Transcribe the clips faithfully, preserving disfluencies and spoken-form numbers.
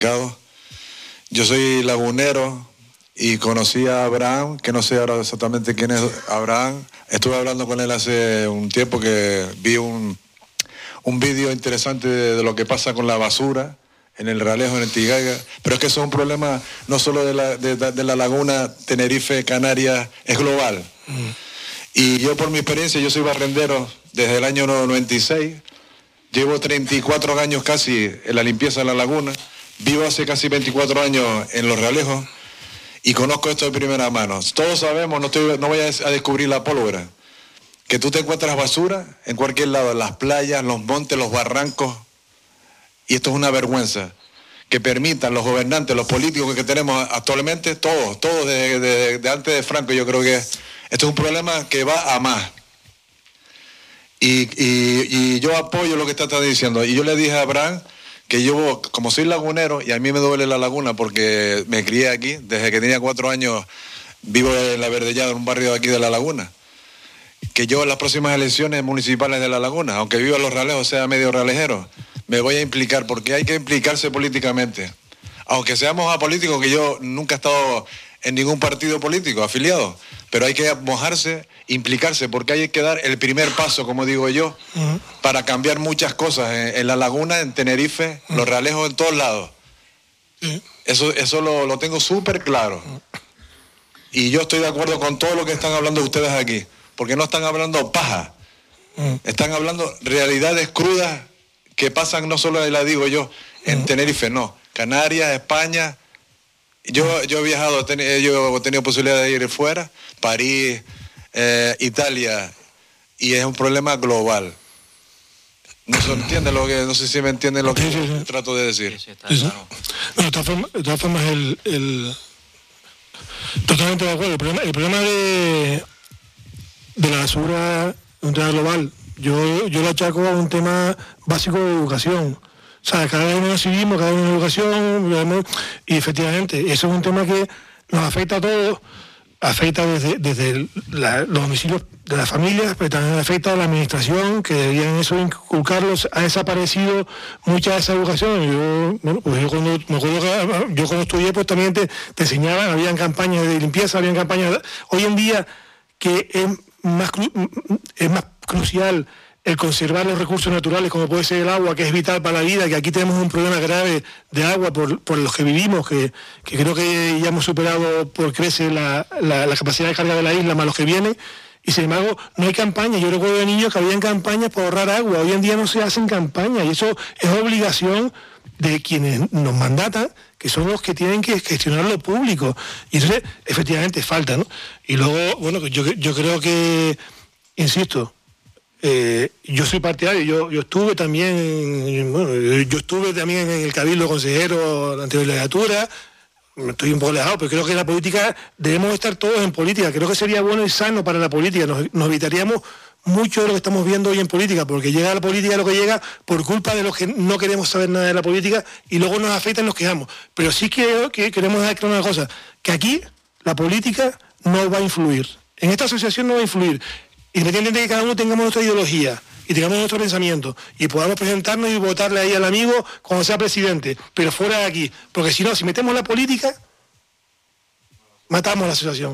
Yo soy lagunero y conocí a Abraham, que no sé ahora exactamente quién es Abraham. Estuve hablando con él hace un tiempo que vi un, un vídeo interesante de, de lo que pasa con la basura en el Realejo, en el Tigaiga. Pero es que eso es un problema no solo de la, de, de la laguna Tenerife, Canarias, es global. Mm. Y yo por mi experiencia, yo soy barrendero desde el año noventa y seis. Llevo treinta y cuatro años casi en la limpieza de la laguna. Vivo hace casi veinticuatro años en Los Realejos y conozco esto de primera mano. Todos sabemos, no, estoy, no voy a descubrir la pólvora, que tú te encuentras basura en cualquier lado, en las playas, los montes, los barrancos. Y esto es una vergüenza. Que permitan los gobernantes, los políticos que tenemos actualmente, todos, todos de, de, de antes de Franco, yo creo que esto es un problema que va a más. Y, y, y yo apoyo lo que está, está diciendo. Y yo le dije a Abraham que yo, como soy lagunero, y a mí me duele la laguna porque me crié aquí, desde que tenía cuatro años vivo en La Verdellada, en un barrio de aquí de La Laguna, que yo en las próximas elecciones municipales de La Laguna, aunque viva en Los Realejos, sea medio realejero, me voy a implicar, porque hay que implicarse políticamente. Aunque seamos apolíticos, que yo nunca he estado en ningún partido político afiliado, pero hay que mojarse, implicarse, porque hay que dar el primer paso, como digo yo, uh-huh. para cambiar muchas cosas en, en La Laguna, en Tenerife, uh-huh. Los Realejos, en todos lados. Uh-huh. Eso, eso lo, lo tengo súper claro. Uh-huh. Y yo estoy de acuerdo con todo lo que están hablando ustedes aquí, porque no están hablando paja, uh-huh. están hablando realidades crudas que pasan, no solo, la digo yo, en uh-huh. Tenerife, no, Canarias, España. Yo, yo he viajado, yo he tenido posibilidad de ir fuera, París, eh, Italia, y es un problema global. No se entiende lo que, no sé si me entienden lo que sí, sí, sí. trato de decir. Sí, sí, está sí, claro. No, de todas formas, de todas formas el, el... totalmente de acuerdo. El problema, el problema de, de la basura es un tema global. Yo, yo lo achaco a un tema básico de educación. O sea, cada vez menos civismo, cada vez menos educación, y efectivamente, eso es un tema que nos afecta a todos, afecta desde, desde la, los domicilios de las familias, pero también afecta a la administración, que deberían eso inculcarlos. Ha desaparecido mucha de esa educación. Yo, bueno, pues yo cuando, me acuerdo que yo cuando estudié, pues también te, te enseñaban, habían campañas de limpieza, habían campañas... Hoy en día, que es más, es más crucial el conservar los recursos naturales, como puede ser el agua, que es vital para la vida, que aquí tenemos un problema grave de agua por, por los que vivimos, que, que creo que ya hemos superado por crecer la, la, la capacidad de carga de la isla, más los que vienen, y sin embargo no hay campañas. Yo recuerdo de niños que habían campañas para ahorrar agua, hoy en día no se hacen campañas, y eso es obligación de quienes nos mandatan, que son los que tienen que gestionar lo público, y entonces efectivamente falta, ¿no? Y luego, bueno, yo, yo creo que, insisto, Eh, yo soy partidario, yo, yo estuve también, bueno, yo estuve también en el Cabildo Consejero de la anterior legislatura, estoy un poco alejado, pero creo que la política, debemos estar todos en política, creo que sería bueno y sano para la política, nos, nos evitaríamos mucho de lo que estamos viendo hoy en política, porque llega la política lo que llega por culpa de los que no queremos saber nada de la política y luego nos afecta y nos quejamos. Pero sí creo que queremos dejar claro una cosa, que aquí la política no va a influir, en esta asociación no va a influir. Independientemente de que cada uno tengamos nuestra ideología y tengamos nuestro pensamiento y podamos presentarnos y votarle ahí al amigo cuando sea presidente, pero fuera de aquí, porque si no, si metemos la política, matamos la asociación.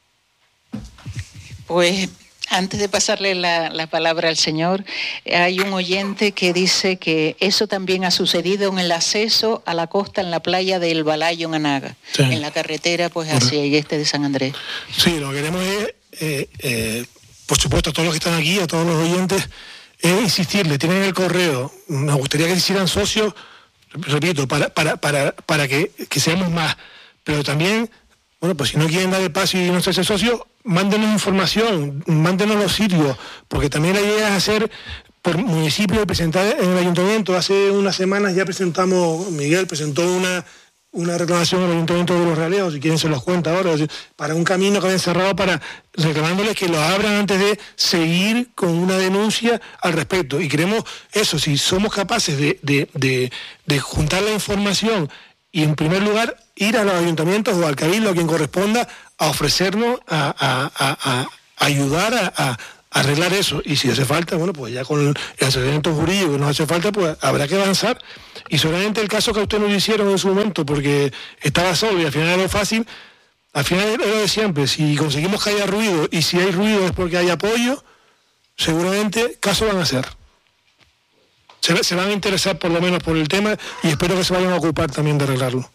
Pues antes de pasarle la, la palabra al señor, hay un oyente que dice que eso también ha sucedido en el acceso a la costa en la playa del Balayo en Anaga, sí. en la carretera pues hacia el este de San Andrés. Sí, lo que queremos es... Eh, eh, por supuesto, a todos los que están aquí, a todos los oyentes, es insistirle, tienen el correo, nos gustaría que se hicieran socios, repito, para, para, para, para que, que seamos más, pero también, bueno, pues si no quieren dar el paso y no hacerse socios, mándenos información, mándenos los sitios, porque también la idea es hacer por municipio, presentar en el ayuntamiento. Hace unas semanas ya presentamos, Miguel presentó una... una reclamación al Ayuntamiento de Los Realejos, si quieren se los cuenta ahora, para un camino que habían cerrado, para reclamándoles que lo abran antes de seguir con una denuncia al respecto. Y queremos eso, si somos capaces de, de, de, de juntar la información y en primer lugar ir a los ayuntamientos o al cabildo, a quien corresponda, a ofrecernos, a, a, a, a ayudar a, a, arreglar eso, y si hace falta, bueno, pues ya con el asesoramiento jurídico que nos hace falta, pues habrá que avanzar. Y solamente el caso que a usted nos hicieron en su momento, porque estaba solo y al final era lo fácil, al final era lo de siempre. Si conseguimos que haya ruido, y si hay ruido es porque hay apoyo, seguramente caso van a hacer. Se, se van a interesar por lo menos por el tema, y espero que se vayan a ocupar también de arreglarlo.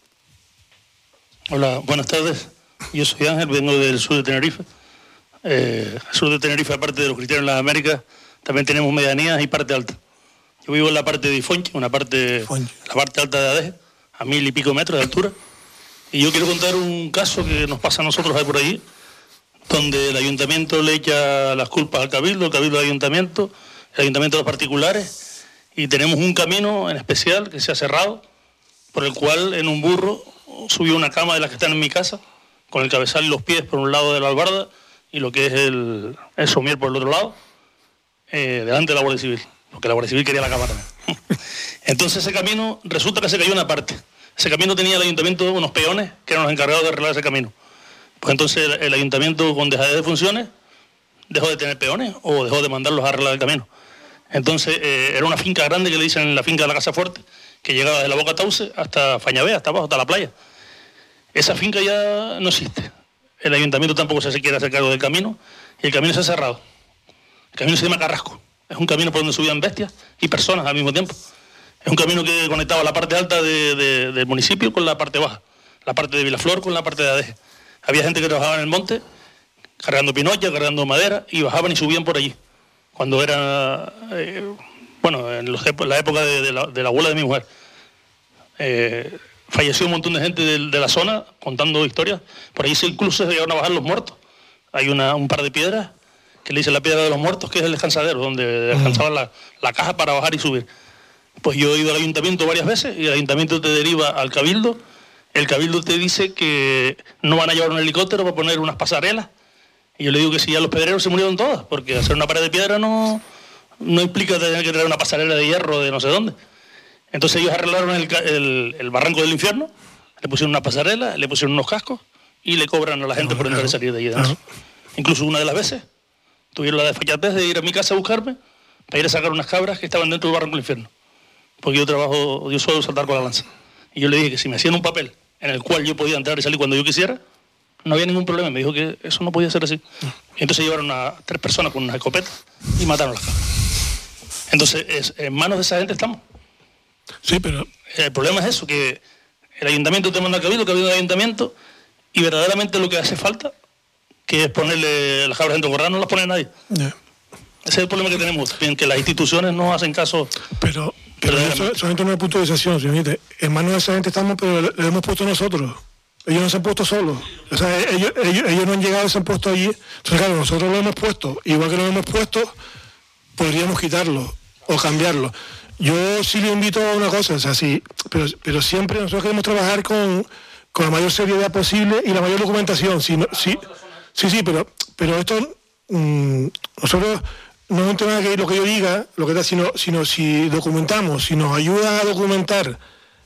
Hola, buenas tardes. Yo soy Ángel, vengo del sur de Tenerife. Eh, el sur de Tenerife, aparte de los cristianos en las Américas, también tenemos medianías y parte alta. Yo vivo en la parte de Ifonchi, una parte, la parte alta de Adeje, a mil y pico metros de altura. Y yo quiero contar un caso que nos pasa a nosotros ahí por allí, donde el ayuntamiento le echa las culpas al cabildo, el cabildo al ayuntamiento, el ayuntamiento a los particulares, y tenemos un camino en especial que se ha cerrado, por el cual en un burro subió una cama de las que están en mi casa, con el cabezal y los pies por un lado de la albarda y lo que es el, el somier por el otro lado, eh, delante de la Guardia Civil, porque la Guardia Civil quería la cama también. Entonces ese camino, resulta que se cayó una parte. Ese camino tenía el ayuntamiento unos peones que eran los encargados de arreglar ese camino. Pues entonces el, el ayuntamiento, con dejadez de funciones, dejó de tener peones o dejó de mandarlos a arreglar el camino. Entonces eh, era una finca grande que le dicen la finca de la Casa Fuerte, que llegaba desde la Boca Tauce hasta Fañabé, hasta abajo, hasta la playa. Esa finca ya no existe. El ayuntamiento tampoco se quiere hacer cargo del camino y el camino se ha cerrado. El camino se llama Carrasco. Es un camino por donde subían bestias y personas al mismo tiempo. Es un camino que conectaba la parte alta de, de, del municipio con la parte baja, la parte de Vilaflor con la parte de Adeje. Había gente que trabajaba en el monte, cargando pinocha, cargando madera, y bajaban y subían por allí. Cuando era, eh, bueno, en los, la época de, de, la, de la abuela de mi mujer. Eh, falleció un montón de gente de, de la zona contando historias. Por ahí se incluso se llegaron a bajar los muertos. Hay una, un par de piedras que le dicen la piedra de los muertos, que es el descansadero, donde descansaban la, la caja para bajar y subir. Pues yo he ido al ayuntamiento varias veces y el ayuntamiento te deriva al cabildo. El cabildo te dice que no van a llevar un helicóptero para poner unas pasarelas. Y yo le digo que si ya los pedreros se murieron todas, porque hacer una pared de piedra no, no implica tener que traer una pasarela de hierro de no sé dónde. Entonces ellos arreglaron el, el, el barranco del infierno, le pusieron una pasarela, le pusieron unos cascos y le cobran a la gente por entrar y salir de allí dentro. Incluso una de las veces tuvieron la desfachatez de ir a mi casa a buscarme para ir a sacar unas cabras que estaban dentro del barranco del infierno. Porque yo trabajo, yo suelo saltar con la lanza. Y yo le dije que si me hacían un papel en el cual yo podía entrar y salir cuando yo quisiera, no había ningún problema. Me dijo que eso no podía ser así. Y entonces llevaron a tres personas con unas escopetas y mataron las cabras. Entonces, es, en manos de esa gente estamos. Sí, pero... El problema es eso, que el ayuntamiento te manda al cabildo, el cabildo del ayuntamiento, y verdaderamente lo que hace falta, que es ponerle las cabras dentro del corral, no las pone nadie. Yeah. Ese es el problema que tenemos, que las instituciones no hacen caso. Pero, pero eso solamente no es puntualización, señorita. En manos de esa gente estamos, pero le, le hemos puesto nosotros. Ellos no se han puesto solos. O sea, ellos, ellos, ellos no han llegado y se han puesto allí. Entonces, claro, nosotros lo hemos puesto. Igual que lo hemos puesto, podríamos quitarlo o cambiarlo. Yo sí le invito a una cosa, o sea, sí, pero, pero siempre nosotros queremos trabajar con, con la mayor seriedad posible y la mayor documentación. Sí, no, sí, sí, sí, pero, pero esto, mmm, nosotros no es un tema que lo que yo diga, lo que da, sino, sino si documentamos, si nos ayudan a documentar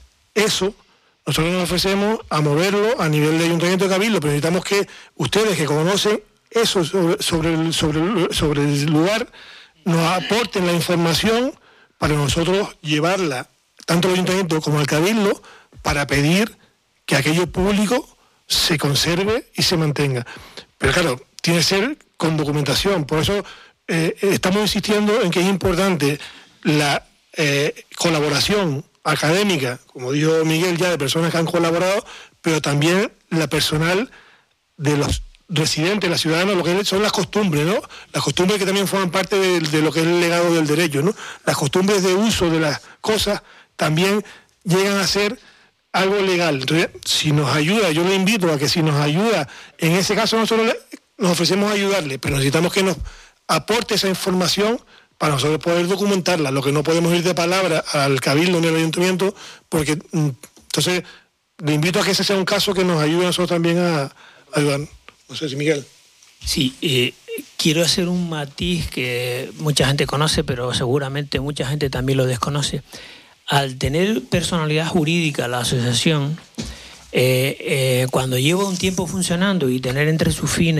eso, nosotros nos ofrecemos a moverlo a nivel de ayuntamiento de cabildo, pero necesitamos que ustedes que conocen eso sobre, sobre, el, sobre, el, sobre el lugar, nos aporten la información para nosotros llevarla tanto al ayuntamiento como al cabildo para pedir que aquello público se conserve y se mantenga. Pero claro, tiene que ser con documentación. Por eso eh, estamos insistiendo en que es importante la eh, colaboración académica, como dijo Miguel ya, de personas que han colaborado, pero también la personal de los residentes, la ciudadana, lo que son las costumbres, ¿no? Las costumbres que también forman parte de, de lo que es el legado del derecho, ¿no? Las costumbres de uso de las cosas también llegan a ser algo legal. Entonces, si nos ayuda, yo le invito a que si nos ayuda, en ese caso nosotros le, nos ofrecemos ayudarle, pero necesitamos que nos aporte esa información para nosotros poder documentarla. Lo que no podemos ir de palabra al cabildo ni al ayuntamiento, porque entonces le invito a que ese sea un caso que nos ayude a nosotros también a, a ayudar. No sé si Miguel. Sí, eh, quiero hacer un matiz que mucha gente conoce, pero seguramente mucha gente también lo desconoce. Al tener personalidad jurídica la asociación, eh, eh, cuando lleva un tiempo funcionando y tener entre sus fines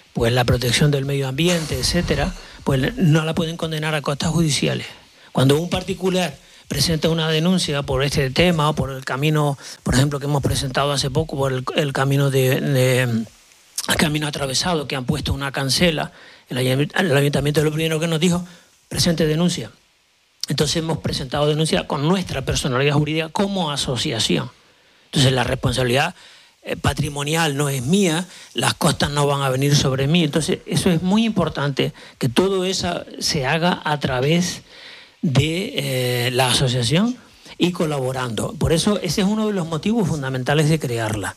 pues la protección del medio ambiente, etcétera, pues no la pueden condenar a costas judiciales. Cuando un particular presenta una denuncia por este tema o por el camino, por ejemplo, que hemos presentado hace poco, por el, el camino de, de el camino atravesado, que han puesto una cancela, el ayuntamiento lo primero que nos dijo, presente denuncia. Entonces hemos presentado denuncia con nuestra personalidad jurídica como asociación. Entonces la responsabilidad eh, patrimonial no es mía, las costas no van a venir sobre mí. Entonces eso es muy importante, que todo eso se haga a través de eh, la asociación y colaborando. Por eso ese es uno de los motivos fundamentales de crearla.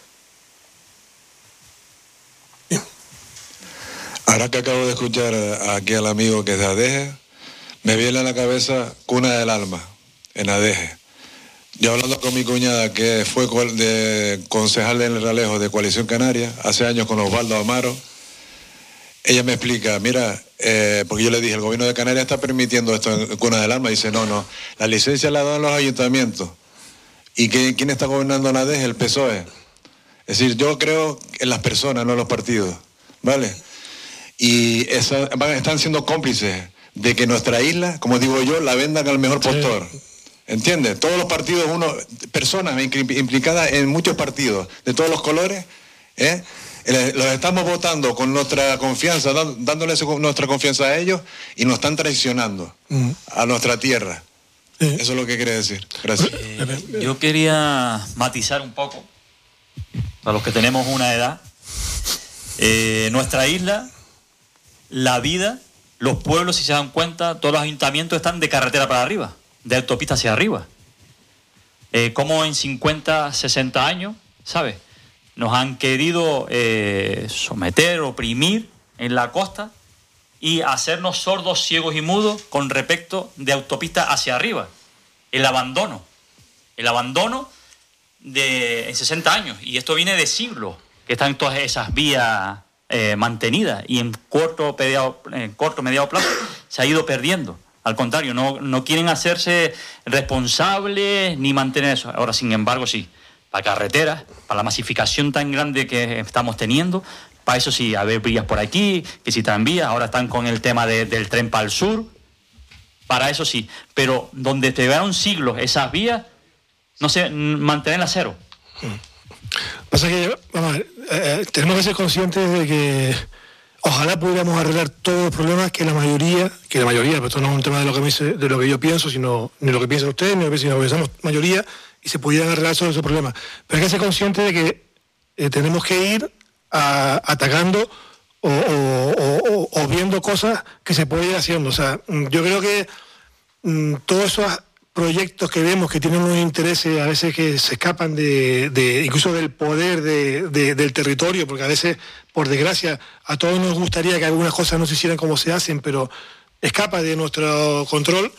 Ahora que acabo de escuchar aquí al amigo que es de Adeje, me viene a la cabeza Cuna del Alma, en Adeje. Yo hablando con mi cuñada, que fue de concejal en el Ralejo de Coalición Canaria, hace años con Osvaldo Amaro, ella me explica, mira, eh, porque yo le dije, el gobierno de Canarias está permitiendo esto en Cuna del Alma. Dice, no, no, la licencia la dan los ayuntamientos. ¿Y que, quién está gobernando en Adeje? El P S O E. Es decir, yo creo en las personas, no en los partidos, ¿vale? Y esa, van, están siendo cómplices de que nuestra isla, como digo yo, la vendan al mejor postor. Sí. ¿Entiendes? Todos los partidos, uno, personas implicadas en muchos partidos, de todos los colores, ¿eh? Los estamos votando con nuestra confianza, dándoles nuestra confianza a ellos, y nos están traicionando mm. a nuestra tierra. Sí. Eso es lo que quiere decir. Gracias. Eh, yo quería matizar un poco, para los que tenemos una edad, eh, nuestra isla, la vida, los pueblos, si se dan cuenta, todos los ayuntamientos están de carretera para arriba, de autopista hacia arriba. Eh, como en cincuenta, sesenta años, ¿sabes? Nos han querido eh, someter, oprimir en la costa y hacernos sordos, ciegos y mudos con respecto de autopista hacia arriba. El abandono. El abandono de en sesenta años. Y esto viene de siglos, que están todas esas vías eh, mantenidas. Y en corto, mediado, en corto, mediado plazo se ha ido perdiendo. Al contrario, no, no quieren hacerse responsables ni mantener eso. Ahora, sin embargo, sí. Para carreteras, para la masificación tan grande que estamos teniendo, para eso sí, haber vías por aquí, que si tranvías, ahora están con el tema de, del tren para el sur, para eso sí, pero donde te vean siglos esas vías, no sé, mantenerlas cero. Pasa que, vamos a ver, eh, tenemos que ser conscientes de que ojalá pudiéramos arreglar todos los problemas que la mayoría, que la mayoría, pero esto no es un tema de lo que, me dice, de lo que yo pienso, sino ni lo que piensan ustedes, ni lo que piensan, lo que pensamos mayoría, y se pudieran arreglar todos esos problemas. Pero hay que ser conscientes de que eh, tenemos que ir a, atacando o, o, o, o viendo cosas que se pueden ir haciendo. O sea, yo creo que mm, todos esos proyectos que vemos que tienen unos intereses a veces que se escapan de, de incluso del poder de, de, del territorio, porque a veces, por desgracia, a todos nos gustaría que algunas cosas no se hicieran como se hacen, pero escapa de nuestro control,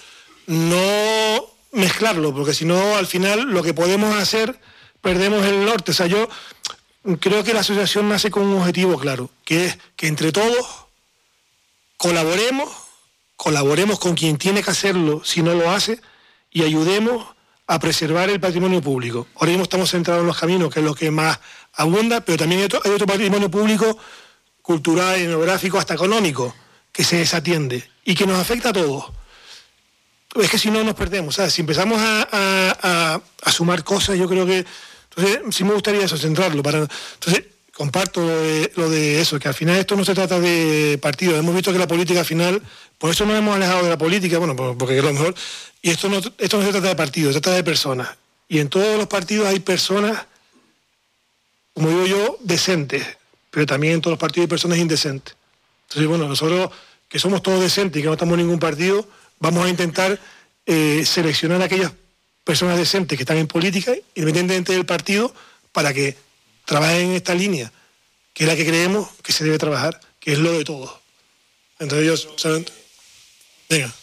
no mezclarlo, porque si no, al final, lo que podemos hacer, perdemos el norte. O sea, yo creo que la asociación nace con un objetivo claro, que es que entre todos colaboremos, colaboremos con quien tiene que hacerlo si no lo hace, y ayudemos a preservar el patrimonio público. Ahora mismo estamos centrados en los caminos, que es lo que más abunda, pero también hay otro, hay otro patrimonio público, cultural, etnográfico, hasta económico, que se desatiende y que nos afecta a todos. Es que si no nos perdemos, ¿sabes? Si empezamos a, a, a, a sumar cosas, yo creo que... Entonces, sí me gustaría eso, centrarlo. Para, entonces, comparto lo de, lo de eso, que al final esto no se trata de partidos. Hemos visto que la política al final, por eso nos hemos alejado de la política, bueno, porque es lo mejor. Y esto no, esto no se trata de partidos, se trata de personas. Y en todos los partidos hay personas, como digo yo, decentes, pero también en todos los partidos hay personas indecentes. Entonces, bueno, nosotros que somos todos decentes y que no estamos en ningún partido, vamos a intentar eh, seleccionar a aquellas personas decentes que están en política, independientemente del partido, para que trabajen en esta línea, que es la que creemos que se debe trabajar, que es lo de todos. Entonces ellos, ¿saben? Venga.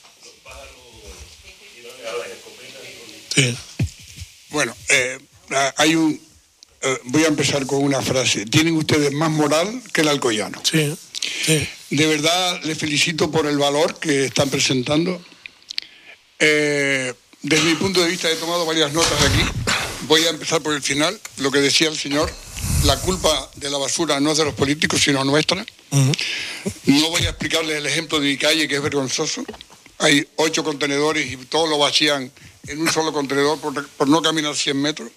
Sí. Bueno, eh, hay un... Eh, voy a empezar con una frase. Tienen ustedes más moral que el alcoyano. Sí, sí. De verdad les felicito por el valor que están presentando. Eh, desde mi punto de vista he tomado varias notas aquí. Voy a empezar por el final. Lo que decía el señor, la culpa de la basura no es de los políticos, sino nuestra. Uh-huh. No voy a explicarles el ejemplo de mi calle, que es vergonzoso. Hay ocho contenedores y todos lo vacían en un solo contenedor por, por no caminar cien metros.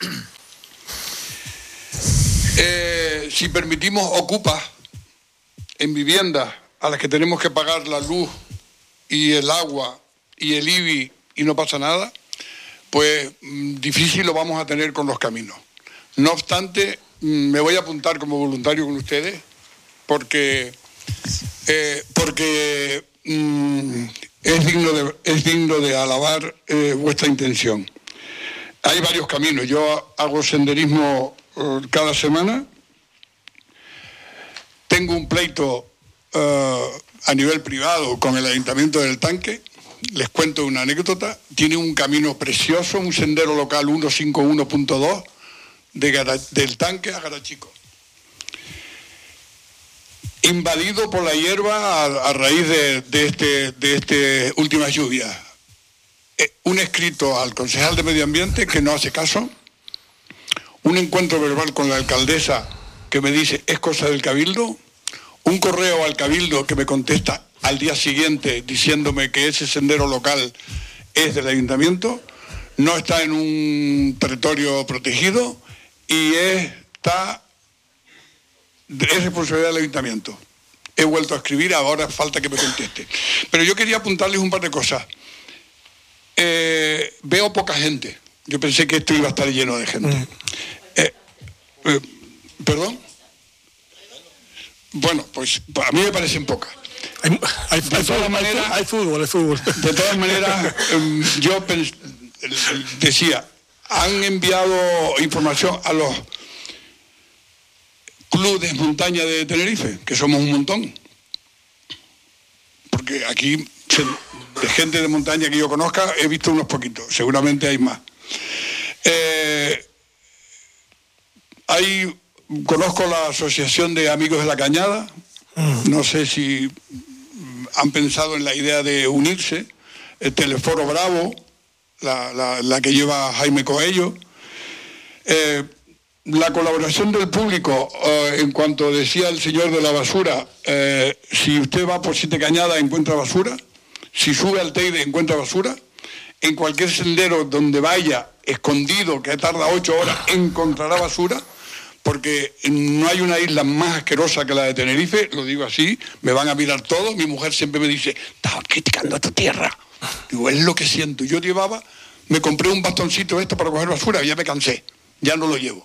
Eh, si permitimos ocupas en viviendas a las que tenemos que pagar la luz y el agua y el I B I y no pasa nada, pues difícil lo vamos a tener con los caminos. No obstante, me voy a apuntar como voluntario con ustedes porque, eh, porque mm, es, digno de, es digno de alabar eh, vuestra intención. Hay varios caminos. Yo hago senderismo eh, cada semana. Tengo un pleito uh, a nivel privado con el Ayuntamiento del Tanque. Les cuento una anécdota. Tiene un camino precioso, un sendero local ciento cincuenta y uno punto dos de Gara, del Tanque a Garachico. Invadido por la hierba a, a raíz de, de, este, de este últimas lluvias. Eh, un escrito al concejal de Medio Ambiente que no hace caso. Un encuentro verbal con la alcaldesa que me dice es cosa del Cabildo, un correo al Cabildo que me contesta al día siguiente diciéndome que ese sendero local es del Ayuntamiento, no está en un territorio protegido y está, es responsabilidad del Ayuntamiento. He vuelto a escribir, ahora falta que me conteste. Pero yo quería apuntarles un par de cosas. Eh, veo poca gente. Yo pensé que esto iba a estar lleno de gente. Mm. Eh, eh, ¿Perdón? Bueno, pues a mí me parecen pocas. Hay, hay, de hay, todas maneras, hay fútbol, hay fútbol. De todas maneras, yo decía, han enviado información a los clubes de montaña de Tenerife, que somos un montón. Porque aquí, de gente de montaña que yo conozca, he visto unos poquitos, seguramente hay más. Eh, hay... Conozco la Asociación de Amigos de la Cañada, no sé si han pensado en la idea de unirse, el Teleforo Bravo, la, la, la que lleva Jaime Coello, eh, la colaboración del público, eh, en cuanto decía el señor de la basura, eh, si usted va por Siete Cañadas encuentra basura, si sube al Teide encuentra basura, en cualquier sendero donde vaya escondido, que tarda ocho horas, encontrará basura, porque no hay una isla más asquerosa que la de Tenerife, lo digo así, me van a mirar todos, mi mujer siempre me dice, estás criticando a tu tierra. Digo, es lo que siento. Yo llevaba, me compré un bastoncito esto para coger basura, ya me cansé, ya no lo llevo.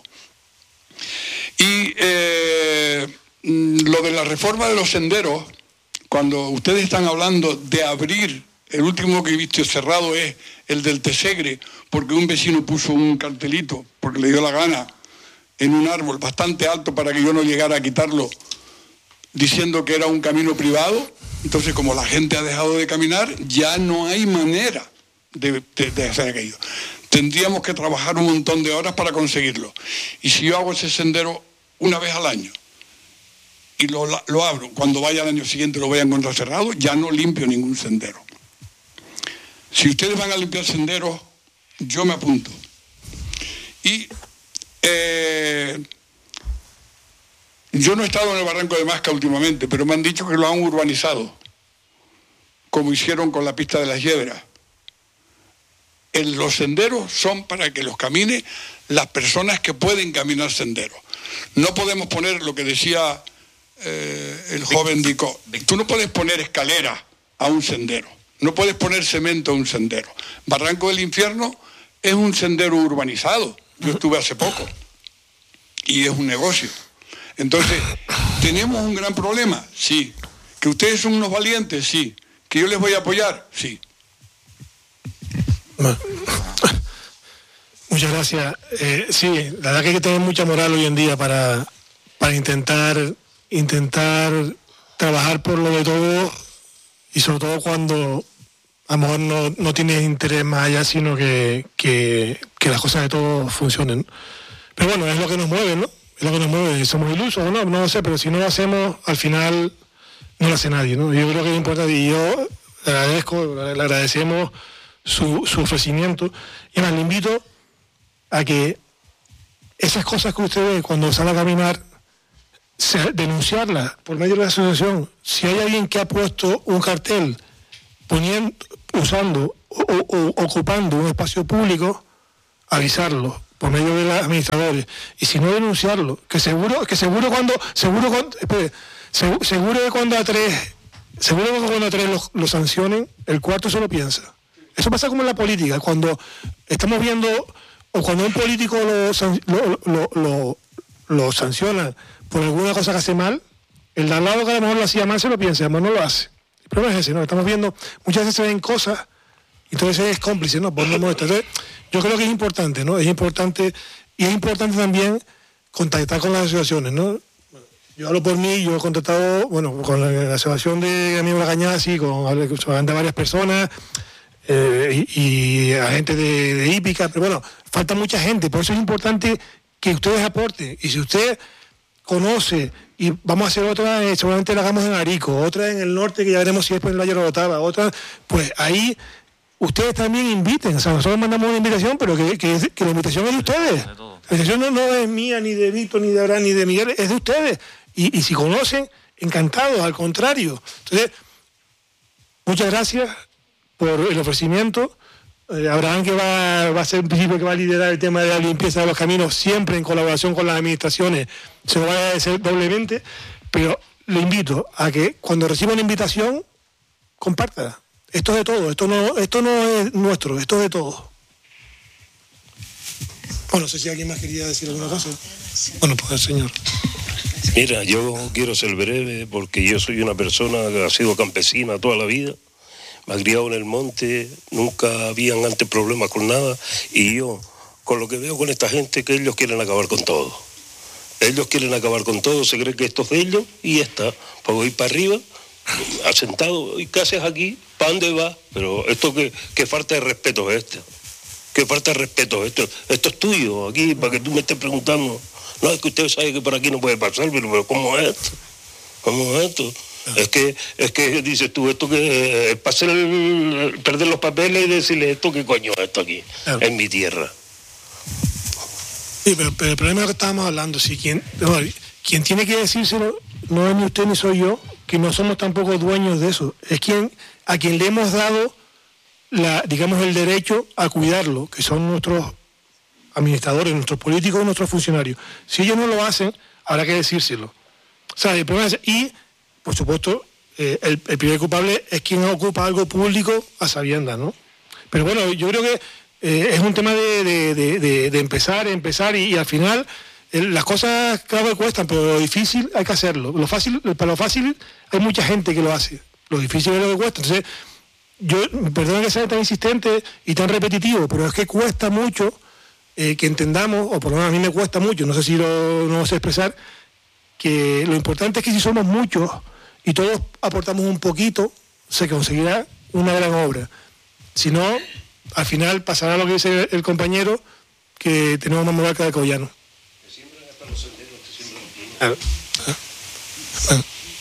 Y eh, lo de la reforma de los senderos, cuando ustedes están hablando de abrir, el último que he visto cerrado es el del Tesegre, porque un vecino puso un cartelito, porque le dio la gana, en un árbol bastante alto para que yo no llegara a quitarlo, diciendo que era un camino privado. Entonces, como la gente ha dejado de caminar, ya no hay manera de, de, de hacer aquello. Tendríamos que trabajar un montón de horas para conseguirlo. Y si yo hago ese sendero una vez al año y lo, lo abro, cuando vaya al año siguiente lo voy a encontrar cerrado, ya no limpio ningún sendero. Si ustedes van a limpiar senderos, yo me apunto. Y Eh, yo no he estado en el Barranco de Masca últimamente, pero me han dicho que lo han urbanizado, como hicieron con la pista de las Yedras. En los senderos son para que los camine las personas que pueden caminar senderos. No podemos poner lo que decía eh, el joven Dico. Tú no puedes poner escalera a un sendero, no puedes poner cemento a un sendero. Barranco del Infierno es un sendero urbanizado. Yo estuve hace poco y es un negocio. Entonces, ¿tenemos un gran problema? Sí. ¿Que ustedes son unos valientes? Sí. ¿Que yo les voy a apoyar? Sí. Muchas gracias. Eh, sí, la verdad que hay que tener mucha moral hoy en día para, para intentar, intentar trabajar por lo de todo y sobre todo cuando a lo mejor no, no tienes interés más allá, sino que, que, que las cosas de todos funcionen. Pero bueno, es lo que nos mueve, ¿no? Es lo que nos mueve. ¿Somos ilusos o no? No lo sé, pero si no lo hacemos, al final no lo hace nadie, ¿no? Yo creo que es importante y yo le agradezco, le agradecemos su, su ofrecimiento. Y además le invito a que esas cosas que usted ve cuando sale a caminar, se, denunciarla por medio de la asociación. Si hay alguien que ha puesto un cartel poniendo, usando o, o, o ocupando un espacio público, avisarlo por medio de los administradores, y si no, denunciarlo, que seguro que seguro cuando seguro cuando, espere, seguro, seguro que cuando a tres seguro que cuando a tres lo, lo sancionen, el cuarto se lo piensa. Eso pasa como en la política, cuando estamos viendo o cuando un político lo, lo, lo, lo, lo sanciona por alguna cosa que hace mal, el de al lado que a lo mejor lo hacía mal se lo piensa, a lo mejor no lo hace. El problema es ese, ¿no? Estamos viendo, muchas veces se ven cosas, entonces es cómplice, ¿no? Por no molestar. Entonces, yo creo que es importante, ¿no? Es importante, y es importante también contactar con las asociaciones, ¿no? Yo hablo por mí, yo he contactado, bueno, con la, la asociación de Amigos de la Cañada, sí, con, con de varias personas, eh, y, y agentes de, de hípica, pero bueno, falta mucha gente, por eso es importante que ustedes aporten, y si usted conoce, y vamos a hacer otra, eh, seguramente la hagamos en Arico, otra en el norte, que ya veremos si después en la Yerba, otra, pues ahí ustedes también inviten, o sea, nosotros mandamos una invitación, pero que, que, que la invitación es de ustedes. La invitación no, no es mía, ni de Víctor, ni de Abraham, ni de Miguel, es de ustedes. Y, y si conocen, encantados, al contrario. Entonces, muchas gracias por el ofrecimiento. Eh, Abraham, que va, va a ser en principio que va a liderar el tema de la limpieza de los caminos, siempre en colaboración con las administraciones, se lo va a agradecer doblemente, pero le invito a que cuando reciba una invitación, compártala. Esto es de todo, esto no, esto no es nuestro, esto es de todos. Bueno, no sé si alguien más quería decir alguna cosa. Bueno, pues el señor. Mira, yo quiero ser breve porque yo soy una persona que ha sido campesina toda la vida, me ha criado en el monte, nunca habían antes problemas con nada, y yo, con lo que veo con esta gente, que ellos quieren acabar con todo. Ellos quieren acabar con todo, se cree que esto es de ellos, y ya está. Puedo ir para arriba, asentado, ¿y qué haces aquí? ¿Para dónde vas? Pero esto que, que falta de respeto es esto. Que falta de respeto es esto. Esto es tuyo, aquí, para que tú me estés preguntando. No, es que usted sabe que por aquí no puede pasar, pero, pero ¿cómo es esto? ¿Cómo es esto? Es que, es que dices tú, esto que es para hacer el, perder los papeles y decirle esto, ¿qué coño es esto aquí? Claro. En mi tierra. Sí, pero, pero el problema es que estábamos hablando, si quien, no, quien tiene que decírselo no es ni usted ni soy yo, que no somos tampoco dueños de eso, es quien a quien le hemos dado la, digamos, el derecho a cuidarlo, que son nuestros administradores, nuestros políticos, nuestros funcionarios. Si ellos no lo hacen, habrá que decírselo. O sea, el problema es, y, por supuesto, eh, el, el primer culpable es quien ocupa algo público a sabiendas, ¿no? Pero bueno, yo creo que eh, es un tema de, de, de, de, de empezar, empezar, y, y al final eh, las cosas claro que cuestan, pero lo difícil hay que hacerlo. Lo fácil, para lo fácil hay mucha gente que lo hace. Lo difícil es lo que cuesta. Entonces, yo, perdón que sea tan insistente y tan repetitivo, pero es que cuesta mucho eh, que entendamos, o por lo menos a mí me cuesta mucho, no sé si lo, no sé expresar, que lo importante es que si somos muchos y todos aportamos un poquito, se conseguirá una gran obra. Si no, al final pasará lo que dice el compañero, que tenemos más moral que de Collano. Que siembran hasta los senderos, que siembran aquí. Claro. Bueno.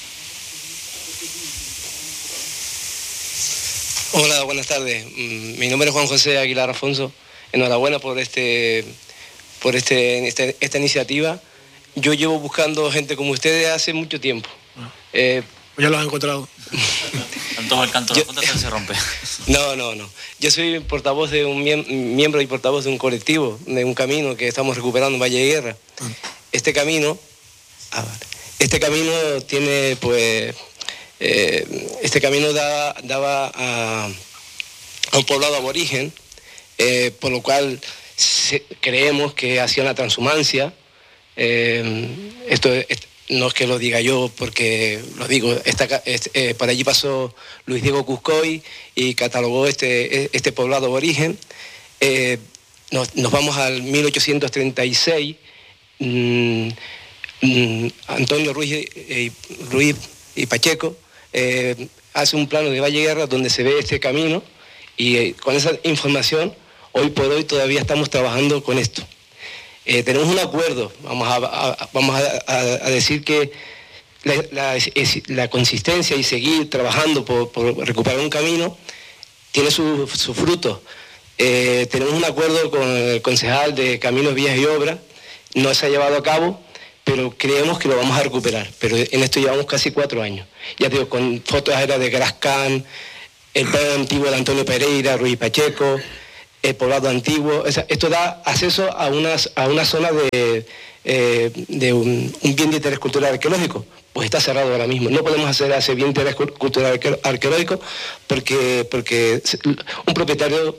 Hola, buenas tardes. Mi nombre es Juan José Aguilar Afonso. Enhorabuena por este, por este, este, esta iniciativa. Yo llevo buscando gente como ustedes hace mucho tiempo. Eh, ya lo has encontrado. En todo el canto de la punta se rompe. No, no, no. Yo soy portavoz de un miem miembro y portavoz de un colectivo, de un camino que estamos recuperando en Valle de Guerra. Este camino, ah, vale. este camino tiene, pues, eh, este camino daba, daba a, a un poblado aborigen, eh, por lo cual se, creemos que hacía una transhumancia. Eh, esto, esto no es que lo diga yo porque lo digo, esta, este, eh, por allí pasó Luis Diego Cuscoy y catalogó este, este poblado aborigen. Eh, nos, nos vamos al mil ochocientos treinta y seis, mmm, mmm, Antonio Ruiz, eh, Ruiz y Pacheco eh, hace un plano de Valle Guerra donde se ve este camino, y eh, con esa información hoy por hoy todavía estamos trabajando con esto. Eh, tenemos un acuerdo, vamos a, a, vamos a, a, a decir que la, la, la consistencia y seguir trabajando por, por recuperar un camino tiene sus su frutos. Eh, tenemos un acuerdo con el concejal de Caminos, Vías y Obras, no se ha llevado a cabo, pero creemos que lo vamos a recuperar. Pero en esto llevamos casi cuatro años. Ya te digo, con fotos era de Grascán, el pueblo antiguo de Antonio Pereira, Ruiz Pacheco, el poblado antiguo. O sea, esto da acceso a, unas, a una zona de, eh, de un, un bien de interés cultural arqueológico. Pues está cerrado ahora mismo. No podemos hacer ese bien de interés cultural arqueológico porque, porque un propietario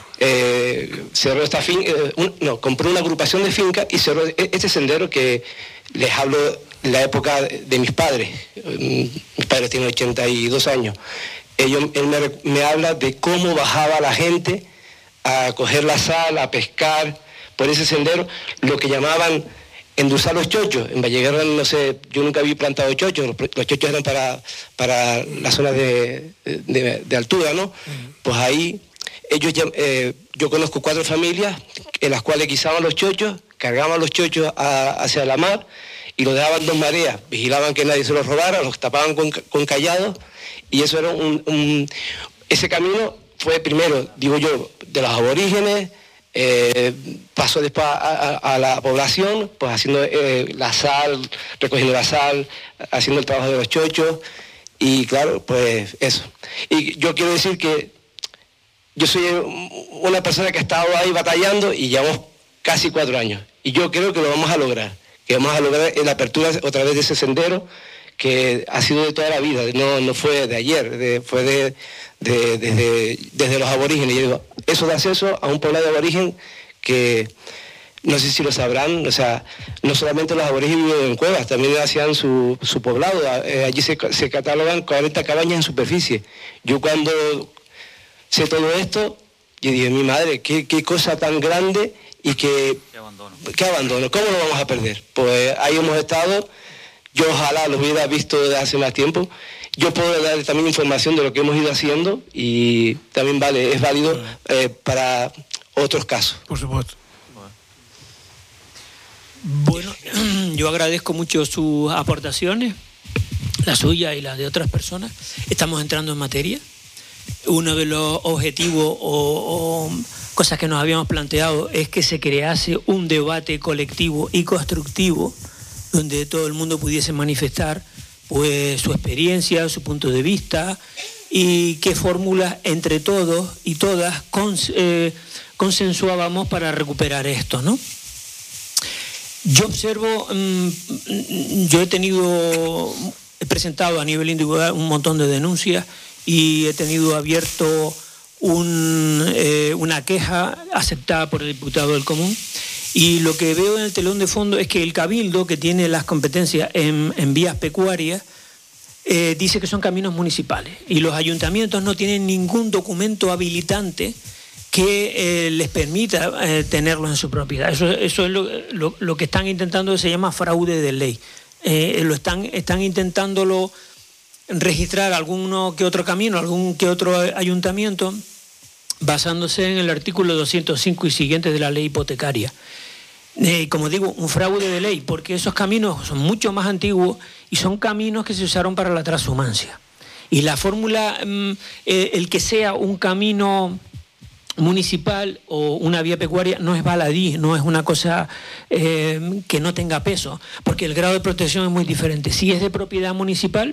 eh, cerró esta finca, eh, un, no, compró una agrupación de fincas y cerró este sendero que les hablo de la época de mis padres. Mis padres tienen ochenta y dos años. Ellos, él me, me habla de cómo bajaba la gente a coger la sal, a pescar por ese sendero, lo que llamaban endulzar los chochos. En Valleguerra, no sé, yo nunca vi plantado chochos, los, los chochos eran para, para las zonas de, de, de altura, ¿no? Uh-huh. Pues ahí, ellos ya, eh, yo conozco cuatro familias en las cuales guisaban los chochos, cargaban los chochos a, hacia la mar y los dejaban dos mareas, vigilaban que nadie se los robara, los tapaban con, con callados, y eso era un, un... Ese camino fue primero, digo yo, de los aborígenes, eh, pasó después a, a, a la población, pues haciendo eh, la sal, recogiendo la sal, haciendo el trabajo de los chochos, y claro, pues eso. Y yo quiero decir que yo soy una persona que ha estado ahí batallando y llevamos casi cuatro años, y yo creo que lo vamos a lograr, que vamos a lograr la apertura otra vez de ese sendero, que ha sido de toda la vida, no, no fue de ayer, de, fue de, de, desde, desde los aborígenes. Yo digo, eso da acceso a un poblado de aborigen que, no sé si lo sabrán, o sea, no solamente los aborígenes viven en cuevas, también hacían su, su poblado, eh, allí se, se catalogan cuarenta cabañas en superficie. Yo cuando sé todo esto, yo dije, mi madre, qué, qué cosa tan grande y que... Qué abandono. Qué abandono, ¿cómo lo vamos a perder? Pues ahí hemos estado. Yo ojalá lo hubiera visto desde hace más tiempo. Yo puedo dar también información de lo que hemos ido haciendo y también vale, es válido eh, para otros casos. Por supuesto. Bueno, yo agradezco mucho sus aportaciones, la suya y las de otras personas. Estamos entrando en materia. Uno de los objetivos o, o cosas que nos habíamos planteado es que se crease un debate colectivo y constructivo donde todo el mundo pudiese manifestar pues su experiencia, su punto de vista y qué fórmulas entre todos y todas cons, eh, consensuábamos para recuperar esto, ¿no? Yo observo, mmm, yo he tenido, he presentado a nivel individual un montón de denuncias y he tenido abierto un, eh, una queja aceptada por el diputado del Común. Y lo que veo en el telón de fondo es que el Cabildo, que tiene las competencias en, en vías pecuarias, eh, dice que son caminos municipales. Y los ayuntamientos no tienen ningún documento habilitante que eh, les permita eh, tenerlos en su propiedad. Eso, eso es lo, lo, lo que están intentando, se llama fraude de ley. Eh, lo están, están intentándolo registrar alguno que otro camino, algún que otro ayuntamiento, basándose en el artículo doscientos cinco y siguientes de la ley hipotecaria. Eh, como digo, un fraude de ley, porque esos caminos son mucho más antiguos y son caminos que se usaron para la transhumancia. Y la fórmula, mm, eh, el que sea un camino municipal o una vía pecuaria no es baladí, no es una cosa eh, que no tenga peso, porque el grado de protección es muy diferente. Si es de propiedad municipal,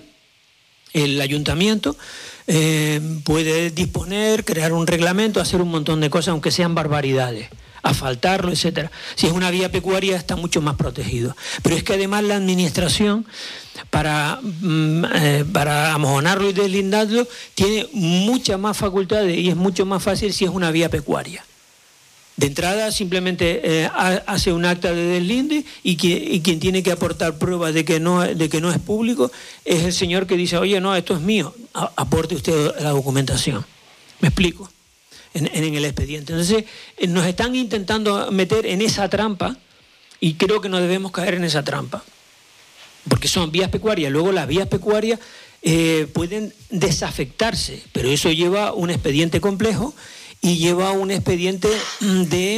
el ayuntamiento eh, puede disponer, crear un reglamento, hacer un montón de cosas, aunque sean barbaridades, asfaltarlo, etcétera. Si es una vía pecuaria está mucho más protegido. Pero es que además la administración, para, eh, para amojonarlo y deslindarlo, tiene muchas más facultades y es mucho más fácil si es una vía pecuaria. De entrada simplemente eh, hace un acta de deslinde y, que, y quien tiene que aportar pruebas de que, no, de que no es público es el señor que dice, oye, no, esto es mío, a, aporte usted la documentación. ¿Me explico? En, en el expediente. Entonces, eh, nos están intentando meter en esa trampa y creo que no debemos caer en esa trampa. Porque son vías pecuarias. Luego las vías pecuarias eh, pueden desafectarse, pero eso lleva un expediente complejo y lleva un expediente de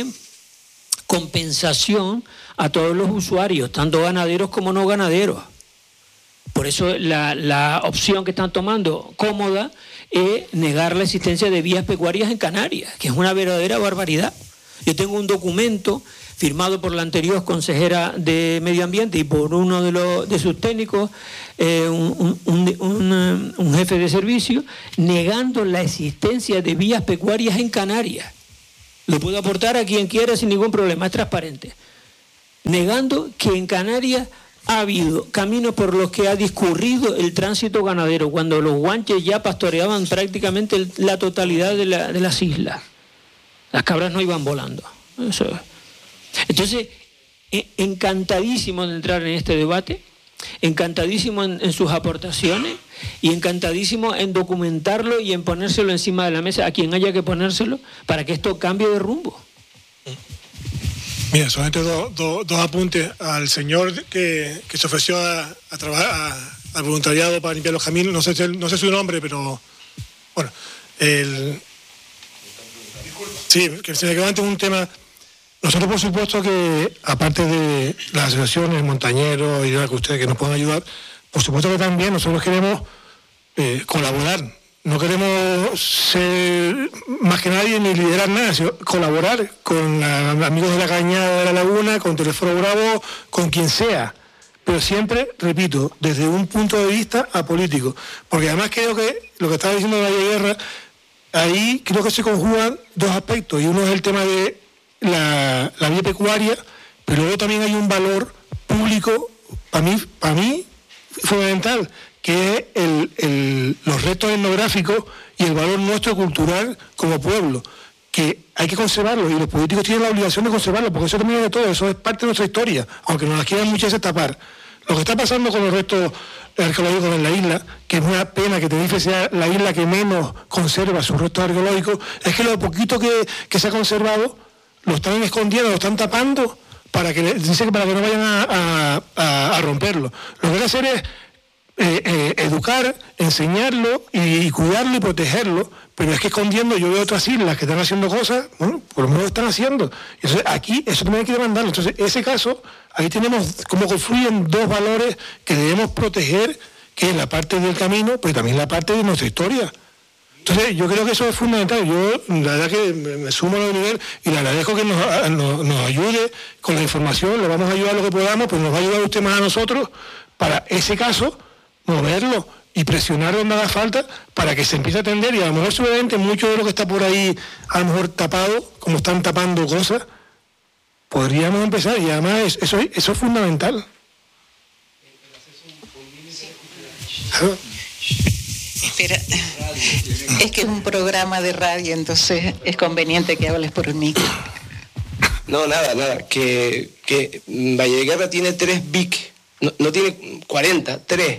compensación a todos los usuarios, tanto ganaderos como no ganaderos. Por eso la, la opción que están tomando cómoda es negar la existencia de vías pecuarias en Canarias, que es una verdadera barbaridad. Yo tengo un documento firmado por la anterior consejera de Medio Ambiente y por uno de, los, de sus técnicos, eh, un, un, un, un jefe de servicio, negando la existencia de vías pecuarias en Canarias. Lo puedo aportar a quien quiera sin ningún problema, es transparente. Negando que en Canarias ha habido caminos por los que ha discurrido el tránsito ganadero, cuando los guanches ya pastoreaban prácticamente el, la totalidad de, la, de las islas. Las cabras no iban volando. Eso. Entonces, encantadísimo de entrar en este debate, encantadísimo en, en sus aportaciones y encantadísimo en documentarlo y en ponérselo encima de la mesa a quien haya que ponérselo para que esto cambie de rumbo. Mira, solamente dos, dos, dos apuntes al señor que, que se ofreció a, a trabajar a, al voluntariado para limpiar los caminos. No sé, no sé su nombre, pero bueno, el, sí, que se levante un tema. Nosotros, por supuesto, que aparte de las asociaciones, montañeros y que ustedes que nos puedan ayudar, por supuesto que también nosotros queremos eh, colaborar. No queremos ser más que nadie ni liderar nada, sino colaborar con la, amigos de la Cañada de la Laguna, con Teleforo Bravo, con quien sea. Pero siempre, repito, desde un punto de vista apolítico. Porque además creo que lo que estaba diciendo Valle Guerra, ahí creo que se conjugan dos aspectos. Y uno es el tema de la, la vía pecuaria, pero luego también hay un valor público, para mí, para mí fundamental, que es el, el, los retos etnográficos y el valor nuestro cultural como pueblo, que hay que conservarlo y los políticos tienen la obligación de conservarlo, porque eso también es de todo, eso es parte de nuestra historia, aunque nos las quieran muchas veces tapar. Lo que está pasando con los restos arqueológicos en la isla, que es una pena que Tenerife sea la isla que menos conserva sus restos arqueológicos, es que lo poquito que, que se ha conservado lo están escondiendo, lo están tapando para que, dicen que para que no vayan a, a, a, a romperlo. Lo que hay que hacer es Eh, eh, educar, enseñarlo y, y cuidarlo y protegerlo, pero es que escondiendo yo veo otras islas que están haciendo cosas, bueno, por lo menos lo están haciendo. Entonces aquí eso también hay que demandarlo. Entonces ese caso, ahí tenemos cómo confluyen dos valores que debemos proteger, que es la parte del camino, pero también la parte de nuestra historia. Entonces yo creo que eso es fundamental. Yo la verdad que me, me sumo a nivel y le agradezco que nos, nos, nos ayude con la información, le vamos a ayudar lo que podamos, pues nos va a ayudar usted más a nosotros para ese caso moverlo y presionar donde haga falta para que se empiece a atender, y a lo mejor seguramente mucho de lo que está por ahí a lo mejor tapado, como están tapando cosas, podríamos empezar, y además eso, eso es fundamental. Espera, es que es un programa de radio, entonces es conveniente que hables por el micro. No, nada, nada, que, que Valle de Guerra tiene tres B I C, no, no tiene cuarenta, tres.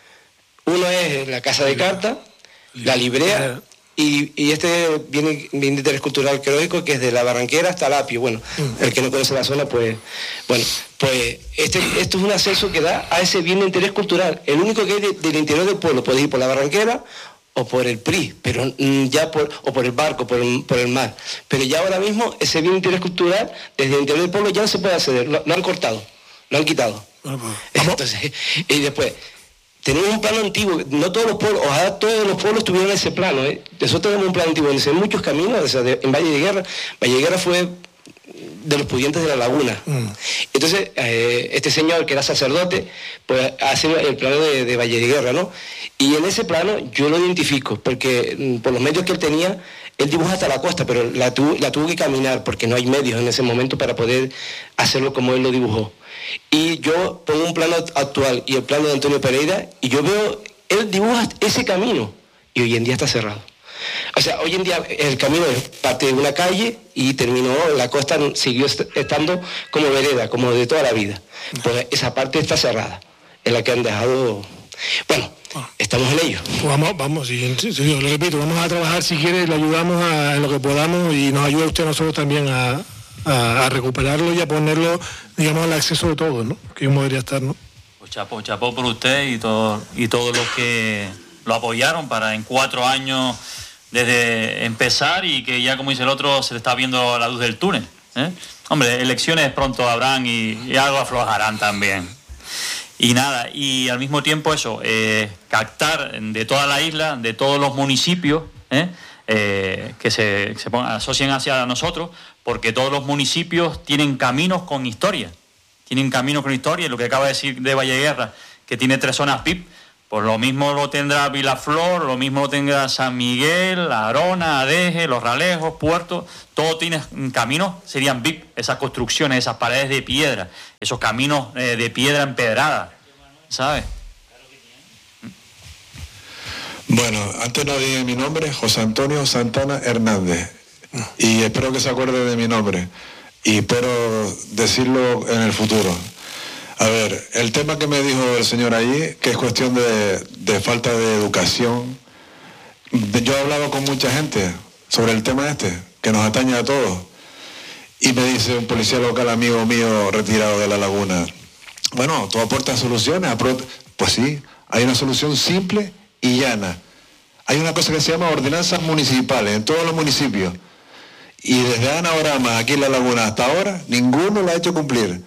Uno es la Casa de Cartas, la Librea, y, y este bien, bien de interés cultural arqueológico, que es de la Barranquera hasta Lapio. Bueno, el que no conoce la zona, pues, bueno, pues este, esto es un acceso que da a ese bien de interés cultural. El único que hay de, del interior del pueblo, puede ir por la Barranquera o por el P R I, pero ya por, o por el barco, por el, por el mar. Pero ya ahora mismo ese bien de interés cultural, desde el interior del pueblo ya no se puede acceder, lo, lo han cortado, lo han quitado. Entonces, y después... Tenemos un plano antiguo, no todos los pueblos, ojalá todos los pueblos tuvieran ese plano, ¿eh? Nosotros tenemos un plano antiguo, hay muchos caminos, o sea, de, en Valle de Guerra, Valle de Guerra fue de los pudientes de la laguna. Mm. Entonces, eh, este señor que era sacerdote, pues hace el plano de, de Valle de Guerra, ¿no? Y en ese plano yo lo identifico, porque mm, por los medios que él tenía, él dibuja hasta la costa, pero la, tu, la tuvo que caminar, porque no hay medios en ese momento para poder hacerlo como él lo dibujó. Y yo pongo un plano actual y el plano de Antonio Pereira y yo veo, él dibuja ese camino y hoy en día está cerrado. O sea, hoy en día el camino es parte de una calle y terminó, la costa siguió estando como vereda, como de toda la vida. Pues esa parte está cerrada, es la que han dejado. Bueno, estamos en ello. Pues vamos, vamos, y, y, lo repito, vamos a trabajar si quiere, le ayudamos a, en lo que podamos y nos ayuda usted a nosotros también a... A, a recuperarlo y a ponerlo, digamos, al acceso de todos, ¿no? Que como debería estar, ¿no? Pues chapó, chapó por usted y, todo, y todos los que lo apoyaron para en cuatro años desde empezar y que ya, como dice el otro, se le está viendo la luz del túnel, ¿eh? Hombre, elecciones pronto habrán y, y algo aflojarán también. Y nada, y al mismo tiempo eso, eh, captar de toda la isla, de todos los municipios, ¿eh? eh, que se, se pongan, asocien hacia nosotros, porque todos los municipios tienen caminos con historia. Tienen caminos con historia, y lo que acaba de decir de Valleguerra, que tiene tres zonas V I P, pues lo mismo lo tendrá Vilaflor, lo mismo lo tendrá San Miguel, Arona, Adeje, Los Ralejos, Puerto, todo tiene caminos, serían V I P, esas construcciones, esas paredes de piedra, esos caminos eh, de piedra empedrada, ¿sabes? Bueno, antes no dije mi nombre, José Antonio Santana Hernández, y espero que se acuerde de mi nombre, y espero decirlo en el futuro. A ver, el tema que me dijo el señor allí, que es cuestión de, de falta de educación. Yo he hablado con mucha gente sobre el tema este, que nos atañe a todos. Y me dice un policía local, amigo mío, retirado de La Laguna, bueno, tú aportas soluciones. Pues sí, hay una solución simple y llana. Hay una cosa que se llama ordenanzas municipales en todos los municipios. Y desde Ana Orama, aquí en La Laguna, hasta ahora, ninguno la ha hecho cumplir.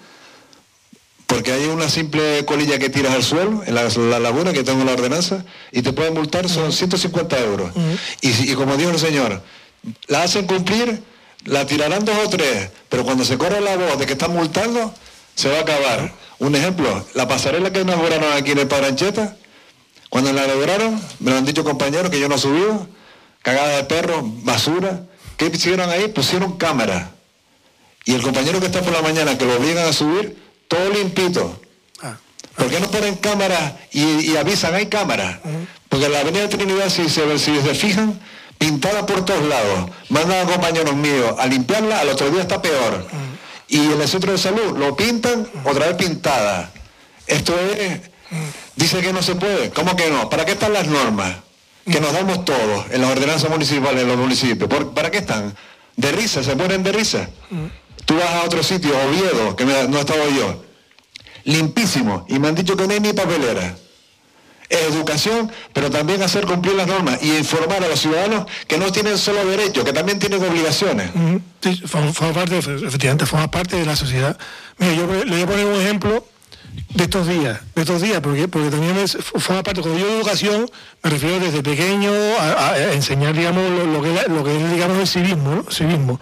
Porque hay una simple colilla que tiras al suelo, en la, la laguna, que tengo la ordenanza, y te pueden multar, son ciento cincuenta euros. Uh-huh. y, y como dijo el señor, la hacen cumplir, la tirarán dos o tres, pero cuando se corre la voz de que están multando, se va a acabar. Un ejemplo, la pasarela que inauguraron aquí en el Padrancheta, cuando la inauguraron, me lo han dicho compañeros que yo no he subido, cagada de perros, basura. ¿Qué hicieron ahí? Pusieron cámaras. Y el compañero que está por la mañana, que lo obligan a subir, todo limpito. Ah. ¿Por qué no ponen cámaras y, y avisan? Hay cámaras. Uh-huh. Porque en la avenida Trinidad, si se, si se fijan, pintada por todos lados. Mandan a compañeros míos a limpiarla, al otro día está peor. Uh-huh. Y en el centro de salud lo pintan, uh-huh. otra vez pintada. Esto es... Uh-huh. Dice que no se puede. ¿Cómo que no? ¿Para qué están las normas? Que nos damos todos en las ordenanzas municipales, en los municipios. ¿Por, ¿Para qué están? De risa, se ponen de risa. Uh-huh. Tú vas a otro sitio, Oviedo, que me, no estaba yo, limpísimo, y me han dicho que no hay ni papelera. Es educación, pero también hacer cumplir las normas y informar a los ciudadanos que no tienen solo derechos, que también tienen obligaciones. Uh-huh. Sí, forma, forma parte, efectivamente, forma parte de la sociedad. Mira, yo le voy a poner un ejemplo de estos días, de estos días, porque, porque también es, forma parte, cuando yo digo educación, me refiero desde pequeño a, a enseñar, digamos, lo, lo, que, lo que es, digamos, el civismo, ¿no? Civismo.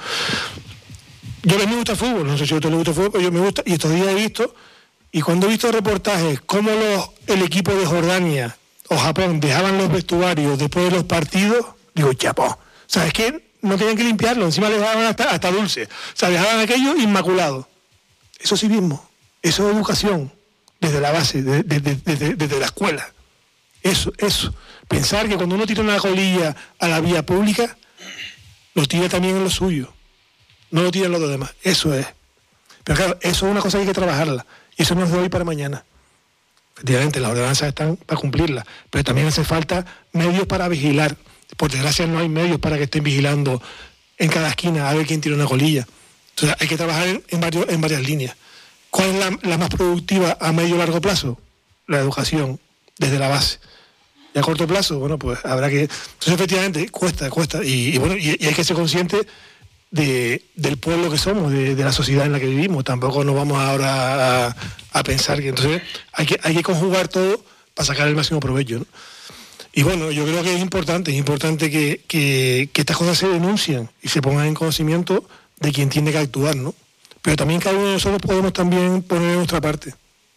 Yo a mí me gusta el fútbol, no sé si a usted le gusta el fútbol, pero yo me gusta, y estos días he visto, y cuando he visto reportajes, cómo los, el equipo de Jordania o Japón dejaban los vestuarios después de los partidos, digo, chapo, ¿sabes qué? No tenían que limpiarlo, encima les daban hasta, hasta dulce, o sea, dejaban aquello inmaculado. Eso sí mismo, eso es educación, desde la base, desde, desde, desde, desde la escuela. Eso, eso. Pensar que cuando uno tira una colilla a la vía pública, lo tira también en lo suyo. No lo tiran los demás, eso es. Pero claro, eso es una cosa que hay que trabajarla. Y eso no es de hoy para mañana. Efectivamente, las ordenanzas están para cumplirlas, pero también hace falta medios para vigilar. Por desgracia no hay medios para que estén vigilando en cada esquina a ver quién tira una colilla. Entonces hay que trabajar en, en, varios, en varias líneas. ¿Cuál es la, la más productiva a medio y largo plazo? La educación, desde la base. Y a corto plazo, bueno, pues habrá que... Entonces efectivamente cuesta, cuesta. Y, y bueno, y, y hay que ser consciente De, del pueblo que somos, de, de la sociedad en la que vivimos. Tampoco nos vamos ahora a, a pensar que entonces hay que, hay que conjugar todo para sacar el máximo provecho, ¿no? Y bueno, yo creo que es importante, es importante que, que, que estas cosas se denuncien y se pongan en conocimiento de quien tiene que actuar, ¿no? Pero también cada uno de nosotros podemos también poner nuestra parte.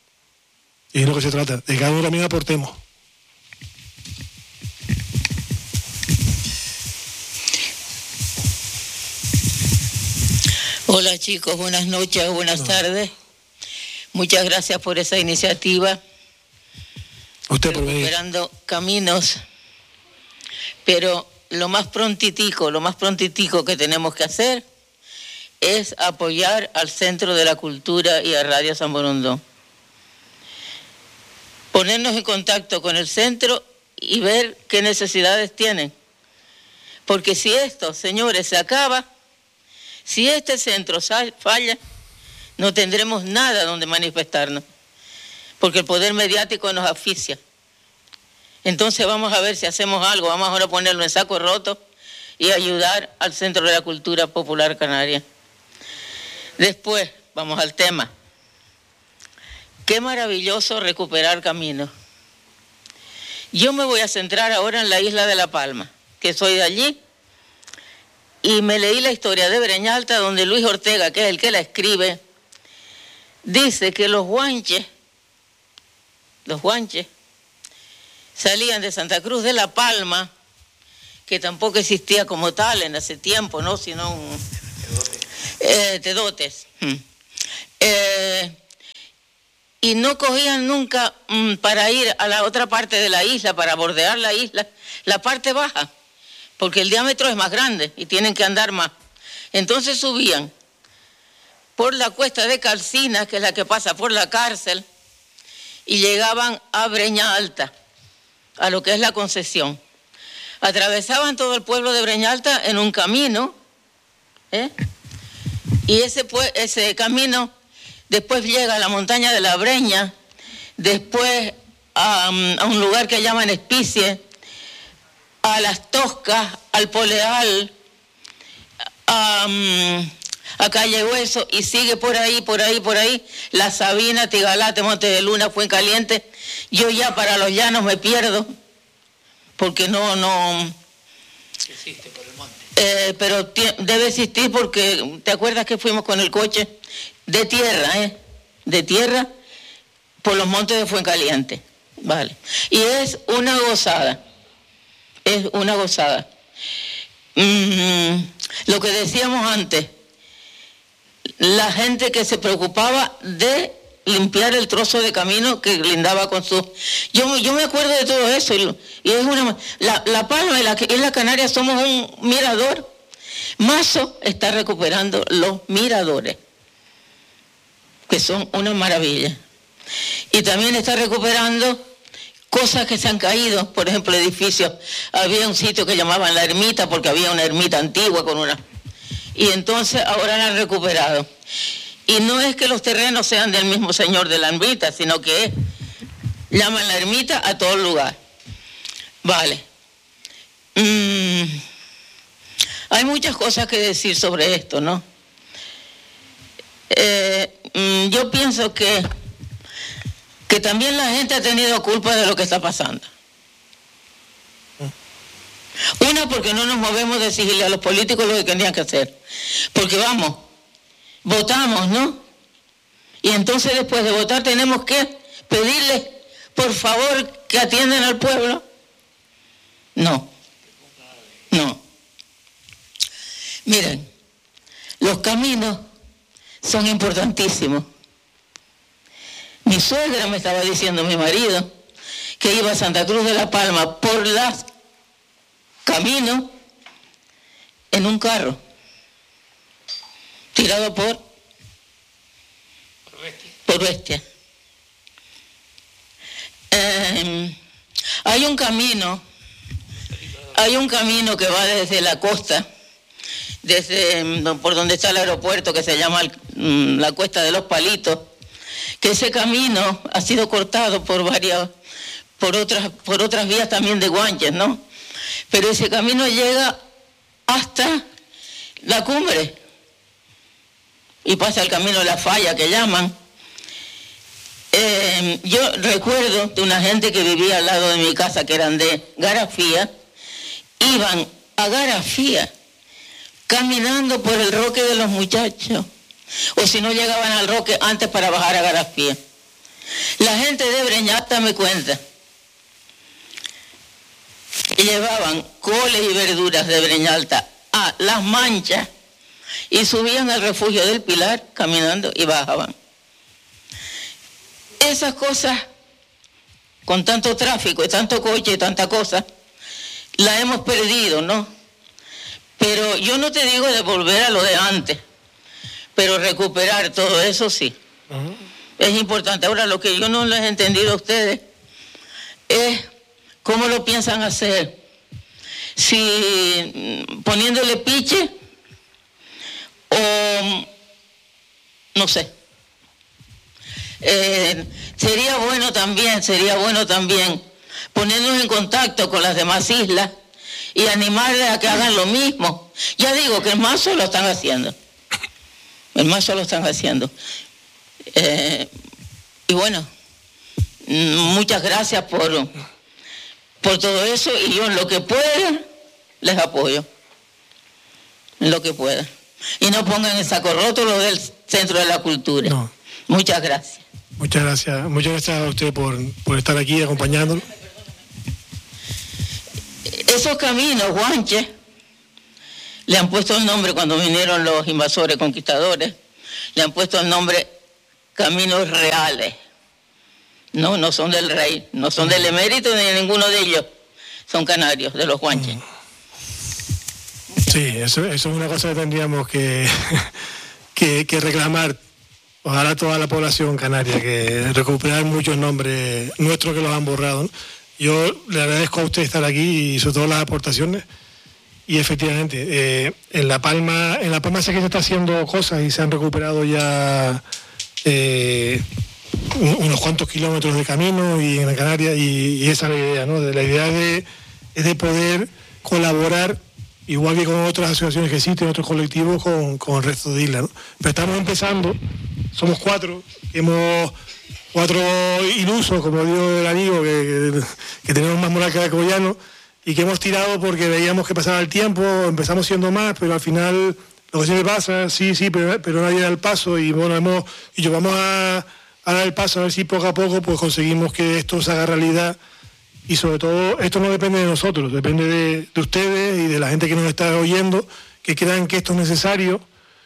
Y es lo que se trata, de que cada uno también aportemos. Hola chicos, buenas noches, buenas no. tardes. Muchas gracias por esa iniciativa. Usted por recuperando caminos. Pero lo más prontitico, lo más prontitico que tenemos que hacer es apoyar al Centro de la Cultura y a Radio San Borondón. Ponernos en contacto con el centro y ver qué necesidades tienen. Porque si esto, señores, se acaba, si este centro falla, no tendremos nada donde manifestarnos, porque el poder mediático nos asfixia. Entonces vamos a ver si hacemos algo, vamos ahora a ponerlo en saco roto y ayudar al Centro de la Cultura Popular Canaria. Después, vamos al tema. Qué maravilloso recuperar caminos. Yo me voy a centrar ahora en la isla de La Palma, que soy de allí, y me leí la historia de Breñalta, donde Luis Ortega, que es el que la escribe, dice que los guanches, los guanches, salían de Santa Cruz de la Palma, que tampoco existía como tal en ese tiempo, ¿no? Sino un, eh, tedotes. Hmm. Eh, y no cogían nunca mm, para ir a la otra parte de la isla, para bordear la isla, la parte baja, porque el diámetro es más grande y tienen que andar más. Entonces subían por la cuesta de Calcina, que es la que pasa por la cárcel, y llegaban a Breña Alta, a lo que es la Concesión. Atravesaban todo el pueblo de Breña Alta en un camino, ¿eh? Y ese, ese camino después llega a la montaña de la Breña, después a, a un lugar que llaman Espicie, a Las Toscas, al Poleal, a, a Calle Hueso, y sigue por ahí, por ahí, por ahí, La Sabina, Tigalate, Monte de Luna, Fuencaliente. Yo ya para los llanos me pierdo, porque no, no... Existe por el monte. Eh, pero debe existir porque, ¿te acuerdas que fuimos con el coche de tierra, eh? De tierra por los montes de Fuencaliente, vale. Y es una gozada, es una gozada. Mm, lo que decíamos antes, la gente que se preocupaba de limpiar el trozo de camino que lindaba con su... Yo, yo me acuerdo de todo eso, y, y es una... La, la Palma y la, y la Canaria somos un mirador. Mazo está recuperando los miradores, que son una maravilla. Y también está recuperando cosas que se han caído, por ejemplo, edificios. Había un sitio que llamaban La Ermita, porque había una ermita antigua con una... Y entonces ahora la han recuperado. Y no es que los terrenos sean del mismo señor de la ermita, sino que es, llaman la ermita a todo lugar. Vale. Mm, hay muchas cosas que decir sobre esto, ¿no? Eh, mm, yo pienso que, que también la gente ha tenido culpa de lo que está pasando. Una, porque no nos movemos de exigirle a los políticos lo que tenían que hacer. Porque vamos... votamos, ¿no? Y entonces después de votar tenemos que pedirles, por favor, que atiendan al pueblo. No, no. Miren, los caminos son importantísimos. Mi suegra me estaba diciendo, mi marido, que iba a Santa Cruz de la Palma por los caminos en un carro. Tirado por por bestia. Por bestia. Eh, hay un camino, hay un camino que va desde la costa, desde por donde está el aeropuerto, que se llama la Cuesta de los Palitos, que ese camino ha sido cortado por varias, por otras, por otras vías también de guanches, ¿no? Pero ese camino llega hasta la cumbre. Y pasa el camino de la falla que llaman. Eh, yo recuerdo de una gente que vivía al lado de mi casa, que eran de Garafía, iban a Garafía caminando por el Roque de los Muchachos, o si no llegaban al Roque antes para bajar a Garafía. La gente de Breña Alta me cuenta, llevaban coles y verduras de Breña Alta a Las Manchas, y subían al refugio del Pilar caminando y bajaban. Esas cosas, con tanto tráfico y tanto coche y tanta cosa, las hemos perdido, ¿no? Pero yo no te digo de volver a lo de antes, pero recuperar todo eso sí. Uh-huh. Es importante. Ahora, lo que yo no les he entendido a ustedes es cómo lo piensan hacer. Si poniéndole piche, o no sé. Eh, sería bueno también, sería bueno también ponernos en contacto con las demás islas y animarles a que hagan lo mismo. Ya digo que el Mazo lo están haciendo. El Mazo lo están haciendo. Eh, y bueno, muchas gracias por, por todo eso, y yo en lo que pueda les apoyo. en lo que pueda. Y no pongan el saco roto lo del Centro de la Cultura. No. Muchas gracias. Muchas gracias. Muchas gracias a usted por, por estar aquí acompañándonos. Esos caminos, Guanche, le han puesto el nombre cuando vinieron los invasores conquistadores, le han puesto el nombre Caminos Reales. No, no son del rey, no son del emérito ni de ninguno de ellos. Son canarios, de los guanches. Sí, eso, eso es una cosa que tendríamos que, que, que reclamar. Ojalá toda la población canaria, que recuperar muchos nombres nuestros que los han borrado, ¿no? Yo le agradezco a usted estar aquí y sobre todo las aportaciones. Y efectivamente, eh, en La Palma, en La Palma sé que se está haciendo cosas y se han recuperado ya eh, unos cuantos kilómetros de camino y en la Canaria, y, y esa es la idea, ¿no? De la idea de, es de poder colaborar, igual que con otras asociaciones que existen, otros colectivos, con, con el resto de islas, ¿no? Pero estamos empezando, somos cuatro, hemos cuatro ilusos, como digo el amigo, que, que, que tenemos más moral que el alcoyano, y que hemos tirado porque veíamos que pasaba el tiempo, empezamos siendo más, pero al final lo que siempre pasa, sí, sí, pero, pero nadie da el paso, y bueno, hemos, y yo vamos a, a dar el paso, a ver si poco a poco pues conseguimos que esto se haga realidad. Y sobre todo, esto no depende de nosotros, depende de, de ustedes y de la gente que nos está oyendo, que crean que esto es necesario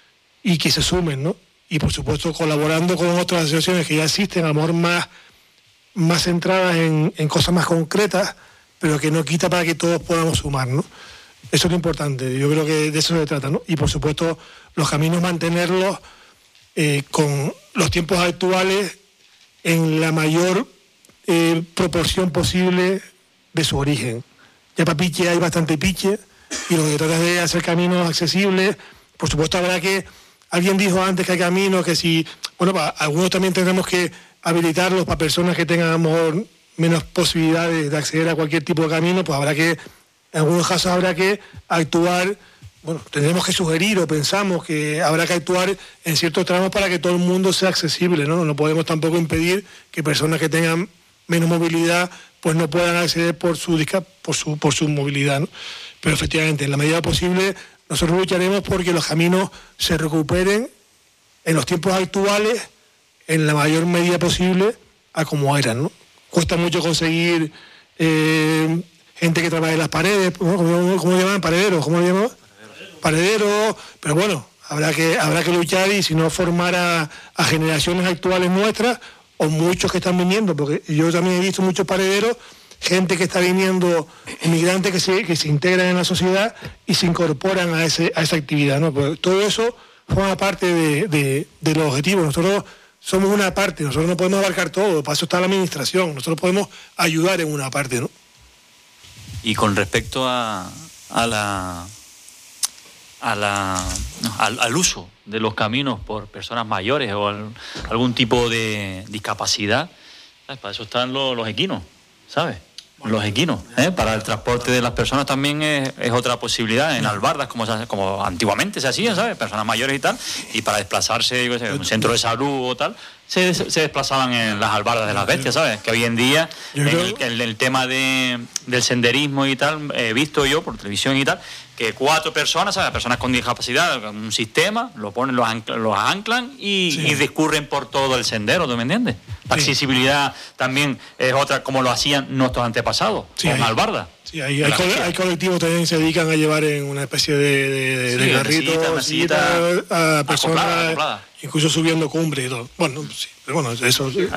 y que se sumen, ¿no? Y por supuesto colaborando con otras asociaciones que ya existen, a lo mejor más, más centradas en, en cosas más concretas, pero que no quita para que todos podamos sumar, ¿no? Eso es lo importante, yo creo que de eso se trata, ¿no? Y por supuesto, los caminos mantenerlos eh, con los tiempos actuales en la mayor Eh, proporción posible de su origen. Ya para piche hay bastante piche, y lo que trata es de hacer caminos accesibles. Por supuesto habrá que, alguien dijo antes que hay caminos que si, bueno, para algunos también tendremos que habilitarlos para personas que tengan a lo mejor menos posibilidades de acceder a cualquier tipo de camino, pues habrá que, en algunos casos habrá que actuar, bueno, tendremos que sugerir o pensamos que habrá que actuar en ciertos tramos para que todo el mundo sea accesible, ¿no? No podemos tampoco impedir que personas que tengan menos movilidad pues no puedan acceder por su por su por su movilidad, ¿no? Pero efectivamente, en la medida posible, nosotros lucharemos porque los caminos se recuperen en los tiempos actuales en la mayor medida posible a como eran, ¿no? Cuesta mucho conseguir eh, gente que trabaje en las paredes, ¿no? ¿Cómo, cómo le llaman? ¿Parederos? ¿Cómo le llaman? Parederos, pero bueno, habrá que habrá que luchar, y si no, formar a, a generaciones actuales nuestras, o muchos que están viniendo, porque yo también he visto muchos parederos, gente que está viniendo, inmigrantes que se, que se integran en la sociedad y se incorporan a, ese, a esa actividad, ¿no? Pues todo eso forma parte de, de, de los objetivos. Nosotros somos una parte, nosotros no podemos abarcar todo, para eso está la administración, nosotros podemos ayudar en una parte, ¿no? Y con respecto a, a la, a la, al, al uso de los caminos por personas mayores o al, algún tipo de discapacidad, ¿sabes? Para eso están los, los equinos, ¿sabes? Los equinos, ¿eh? Para el transporte de las personas también es, es otra posibilidad, en albardas, como, como antiguamente se hacía, ¿sabes? Personas mayores y tal, y para desplazarse, digo, en un centro de salud o tal, se, se desplazaban en las albardas de las bestias, ¿sabes? Que hoy en día, en el, el, el tema de, del senderismo y tal, he visto yo por televisión y tal, que cuatro personas, ¿sabes? Personas con discapacidad, un sistema, lo ponen, los anclan, los anclan y, sí. y discurren por todo el sendero, ¿tú me entiendes? La sí. accesibilidad también es otra, como lo hacían nuestros antepasados, sí, con albarda. Sí, hay, hay, cole, hay colectivos también que se dedican a llevar en una especie de, de, sí, de carritos a personas, acoplada, acoplada. Incluso subiendo cumbres y todo. Bueno, sí, pero bueno, eso... Sí.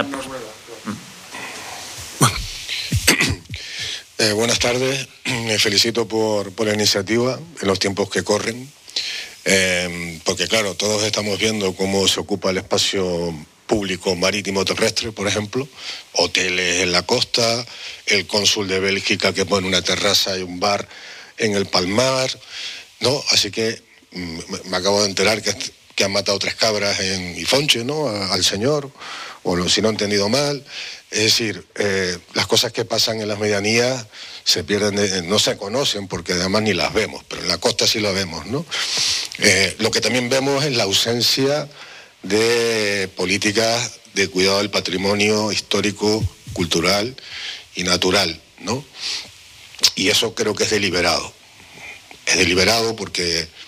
Bueno. Eh, buenas tardes, me felicito por, por la iniciativa en los tiempos que corren, eh, porque claro, todos estamos viendo cómo se ocupa el espacio público marítimo terrestre, por ejemplo, hoteles en la costa, el cónsul de Bélgica que pone una terraza y un bar en el Palmar, ¿no? Así que mm, me acabo de enterar que, que han matado tres cabras en Ifonche, ¿no? A, al señor, o si no he entendido mal. Es decir, eh, las cosas que pasan en las medianías se pierden, de, no se conocen porque además ni las vemos, pero en la costa sí lo vemos, ¿no? Eh, lo que también vemos es la ausencia de políticas de cuidado del patrimonio histórico, cultural y natural, ¿no? Y eso creo que es deliberado. Es deliberado porque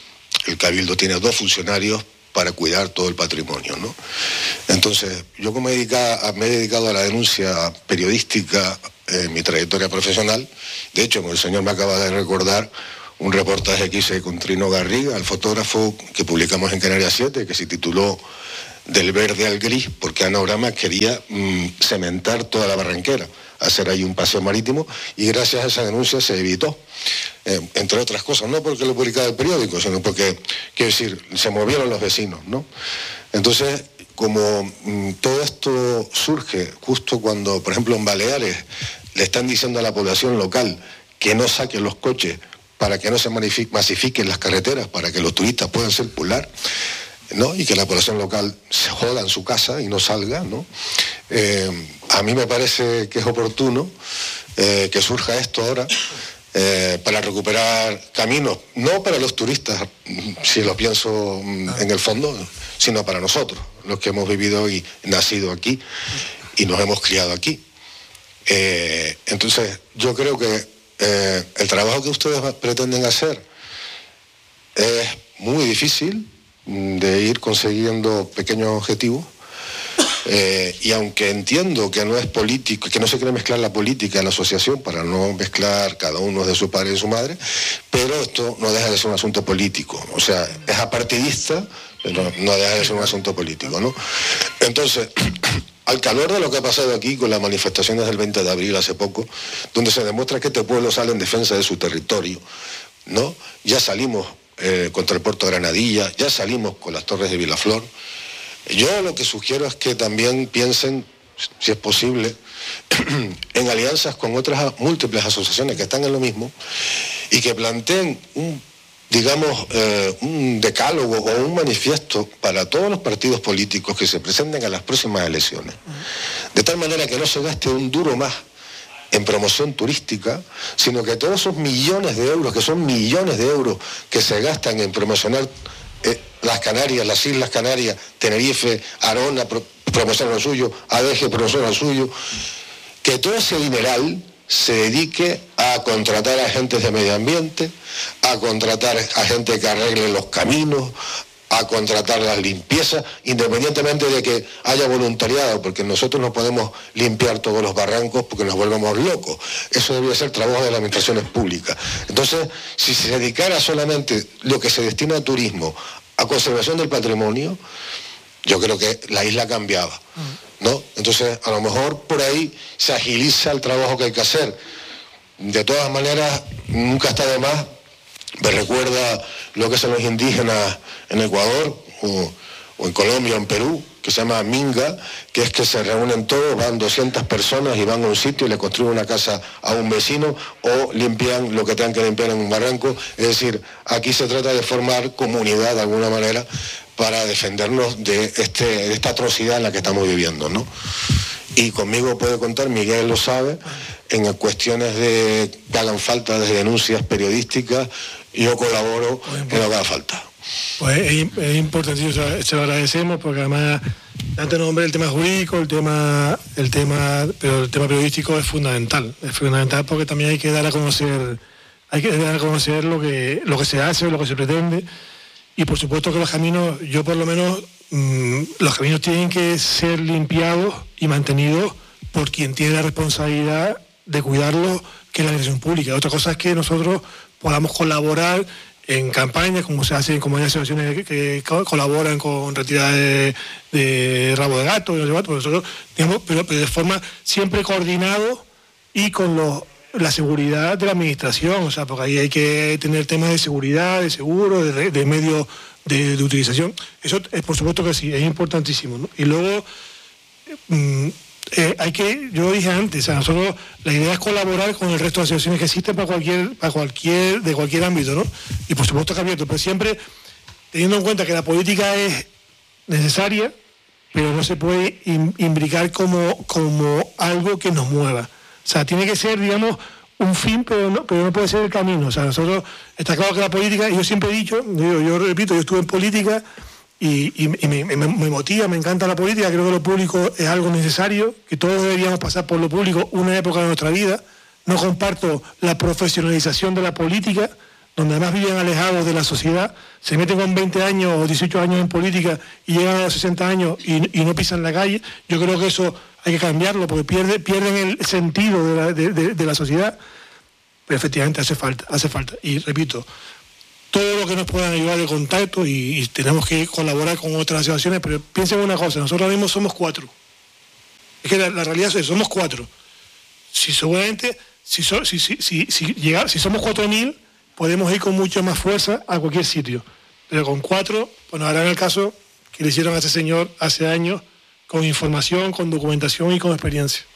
el Cabildo tiene dos funcionarios para cuidar todo el patrimonio, ¿no? Entonces, yo como me he dedicado, me he dedicado a la denuncia periodística en mi trayectoria profesional, de hecho, como el señor me acaba de recordar, un reportaje que hice con Trino Garriga, el fotógrafo que publicamos en Canarias siete, que se tituló Del verde al gris, porque Ana Orama quería mmm, cementar toda la Barranquera, hacer ahí un paseo marítimo, y gracias a esa denuncia se evitó, eh, entre otras cosas, no porque lo publicaba el periódico, sino porque, quiero decir, se movieron los vecinos, ¿no? Entonces, como mmm, todo esto surge justo cuando, por ejemplo, en Baleares le están diciendo a la población local que no saquen los coches para que no se masifiquen las carreteras, para que los turistas puedan circular, ¿no? Y que la población local se joda en su casa y no salga, ¿no? Eh, a mí me parece que es oportuno eh, que surja esto ahora eh, para recuperar caminos, no para los turistas, si lo pienso en el fondo, sino para nosotros, los que hemos vivido y nacido aquí y nos hemos criado aquí. Eh, entonces, yo creo que eh, el trabajo que ustedes pretenden hacer es muy difícil, de ir consiguiendo pequeños objetivos, eh, y aunque entiendo que no es político, que no se quiere mezclar la política en la asociación para no mezclar cada uno de su padre y de su madre, pero esto no deja de ser un asunto político, o sea, es apartidista, pero no deja de ser un asunto político, ¿no? Entonces, al calor de lo que ha pasado aquí con las manifestaciones del veinte de abril hace poco, donde se demuestra que este pueblo sale en defensa de su territorio, ¿no? Ya salimos Eh, contra el puerto de Granadilla, ya salimos con las torres de Vilaflor. Yo lo que sugiero es que también piensen, si es posible, en alianzas con otras múltiples asociaciones que están en lo mismo y que planteen un, digamos, eh, un decálogo o un manifiesto para todos los partidos políticos que se presenten a las próximas elecciones, de tal manera que no se gaste un duro más en promoción turística, sino que todos esos millones de euros, que son millones de euros que se gastan en promocionar eh, las Canarias, las Islas Canarias, Tenerife, Arona, pro, promociona lo suyo, Adeje promociona lo suyo, que todo ese dineral se dedique a contratar agentes de medio ambiente, a contratar a gente que arregle los caminos, a contratar las limpiezas, independientemente de que haya voluntariado, porque nosotros no podemos limpiar todos los barrancos porque nos volvemos locos. Eso debería ser trabajo de las administraciones públicas. Entonces, si se dedicara solamente lo que se destina a turismo, a conservación del patrimonio, yo creo que la isla cambiaba, ¿no? Entonces, a lo mejor por ahí se agiliza el trabajo que hay que hacer. De todas maneras, nunca está de más. Me recuerda lo que son los indígenas en Ecuador o, o en Colombia o en Perú, que se llama Minga, que es que se reúnen todos, van doscientas personas y van a un sitio y le construyen una casa a un vecino o limpian lo que tengan que limpiar en un barranco. Es decir, aquí se trata de formar comunidad de alguna manera para defendernos de, este, de esta atrocidad en la que estamos viviendo, ¿no? Y conmigo puede contar, Miguel lo sabe, en cuestiones de que hagan falta de denuncias periodísticas, yo colaboro en lo que haga falta. Pues es, es importantísimo, se lo agradecemos, porque además, antes nombré el tema jurídico, el tema, el tema, pero el tema periodístico es fundamental, es fundamental porque también hay que dar a conocer, hay que dar a conocer lo que, lo que se hace, lo que se pretende, y por supuesto que los caminos, yo por lo menos, mmm, los caminos tienen que ser limpiados y mantenidos por quien tiene la responsabilidad de cuidarlos, que es la administración pública. Otra cosa es que nosotros podamos colaborar en campañas, como se hace, como hay asociaciones que, que colaboran con retirada de, de rabo de gato, de gato, nosotros, digamos, pero, pero de forma siempre coordinado y con los, la seguridad de la administración, o sea, porque ahí hay que tener temas de seguridad, de seguro, de, de medios de, de utilización. Eso es, por supuesto que sí, es importantísimo, ¿no? Y luego mmm, Eh, hay que, yo lo dije antes, a nosotros la idea es colaborar con el resto de asociaciones que existen para cualquier, para cualquier, de cualquier ámbito, ¿no? Y por supuesto que abierto, pero siempre teniendo en cuenta que la política es necesaria, pero no se puede imbricar como, como algo que nos mueva. O sea, tiene que ser, digamos, un fin, pero no, pero no puede ser el camino. O sea, nosotros, está claro que la política, y yo siempre he dicho, yo, yo repito, yo estuve en política, Y, y, y me, me, me motiva, me encanta la política, creo que lo público es algo necesario, que todos deberíamos pasar por lo público una época de nuestra vida. No comparto la profesionalización de la política, donde además viven alejados de la sociedad, se meten con veinte años o dieciocho años en política y llegan a los sesenta años y, y no pisan la calle, yo creo que eso hay que cambiarlo porque pierde, pierden el sentido de la, de, de, de la sociedad. Pero efectivamente hace falta, hace falta. Y repito, todo lo que nos puedan ayudar de contacto y, y tenemos que colaborar con otras asociaciones, pero piensen una cosa, nosotros ahora mismo somos cuatro. Es que la, la realidad es eso, somos cuatro. Si seguramente, si, so, si, si, si, si, llega, si somos cuatro mil, podemos ir con mucha más fuerza a cualquier sitio. Pero con cuatro, pues nos harán el caso que le hicieron a ese señor hace años, con información, con documentación y con experiencia.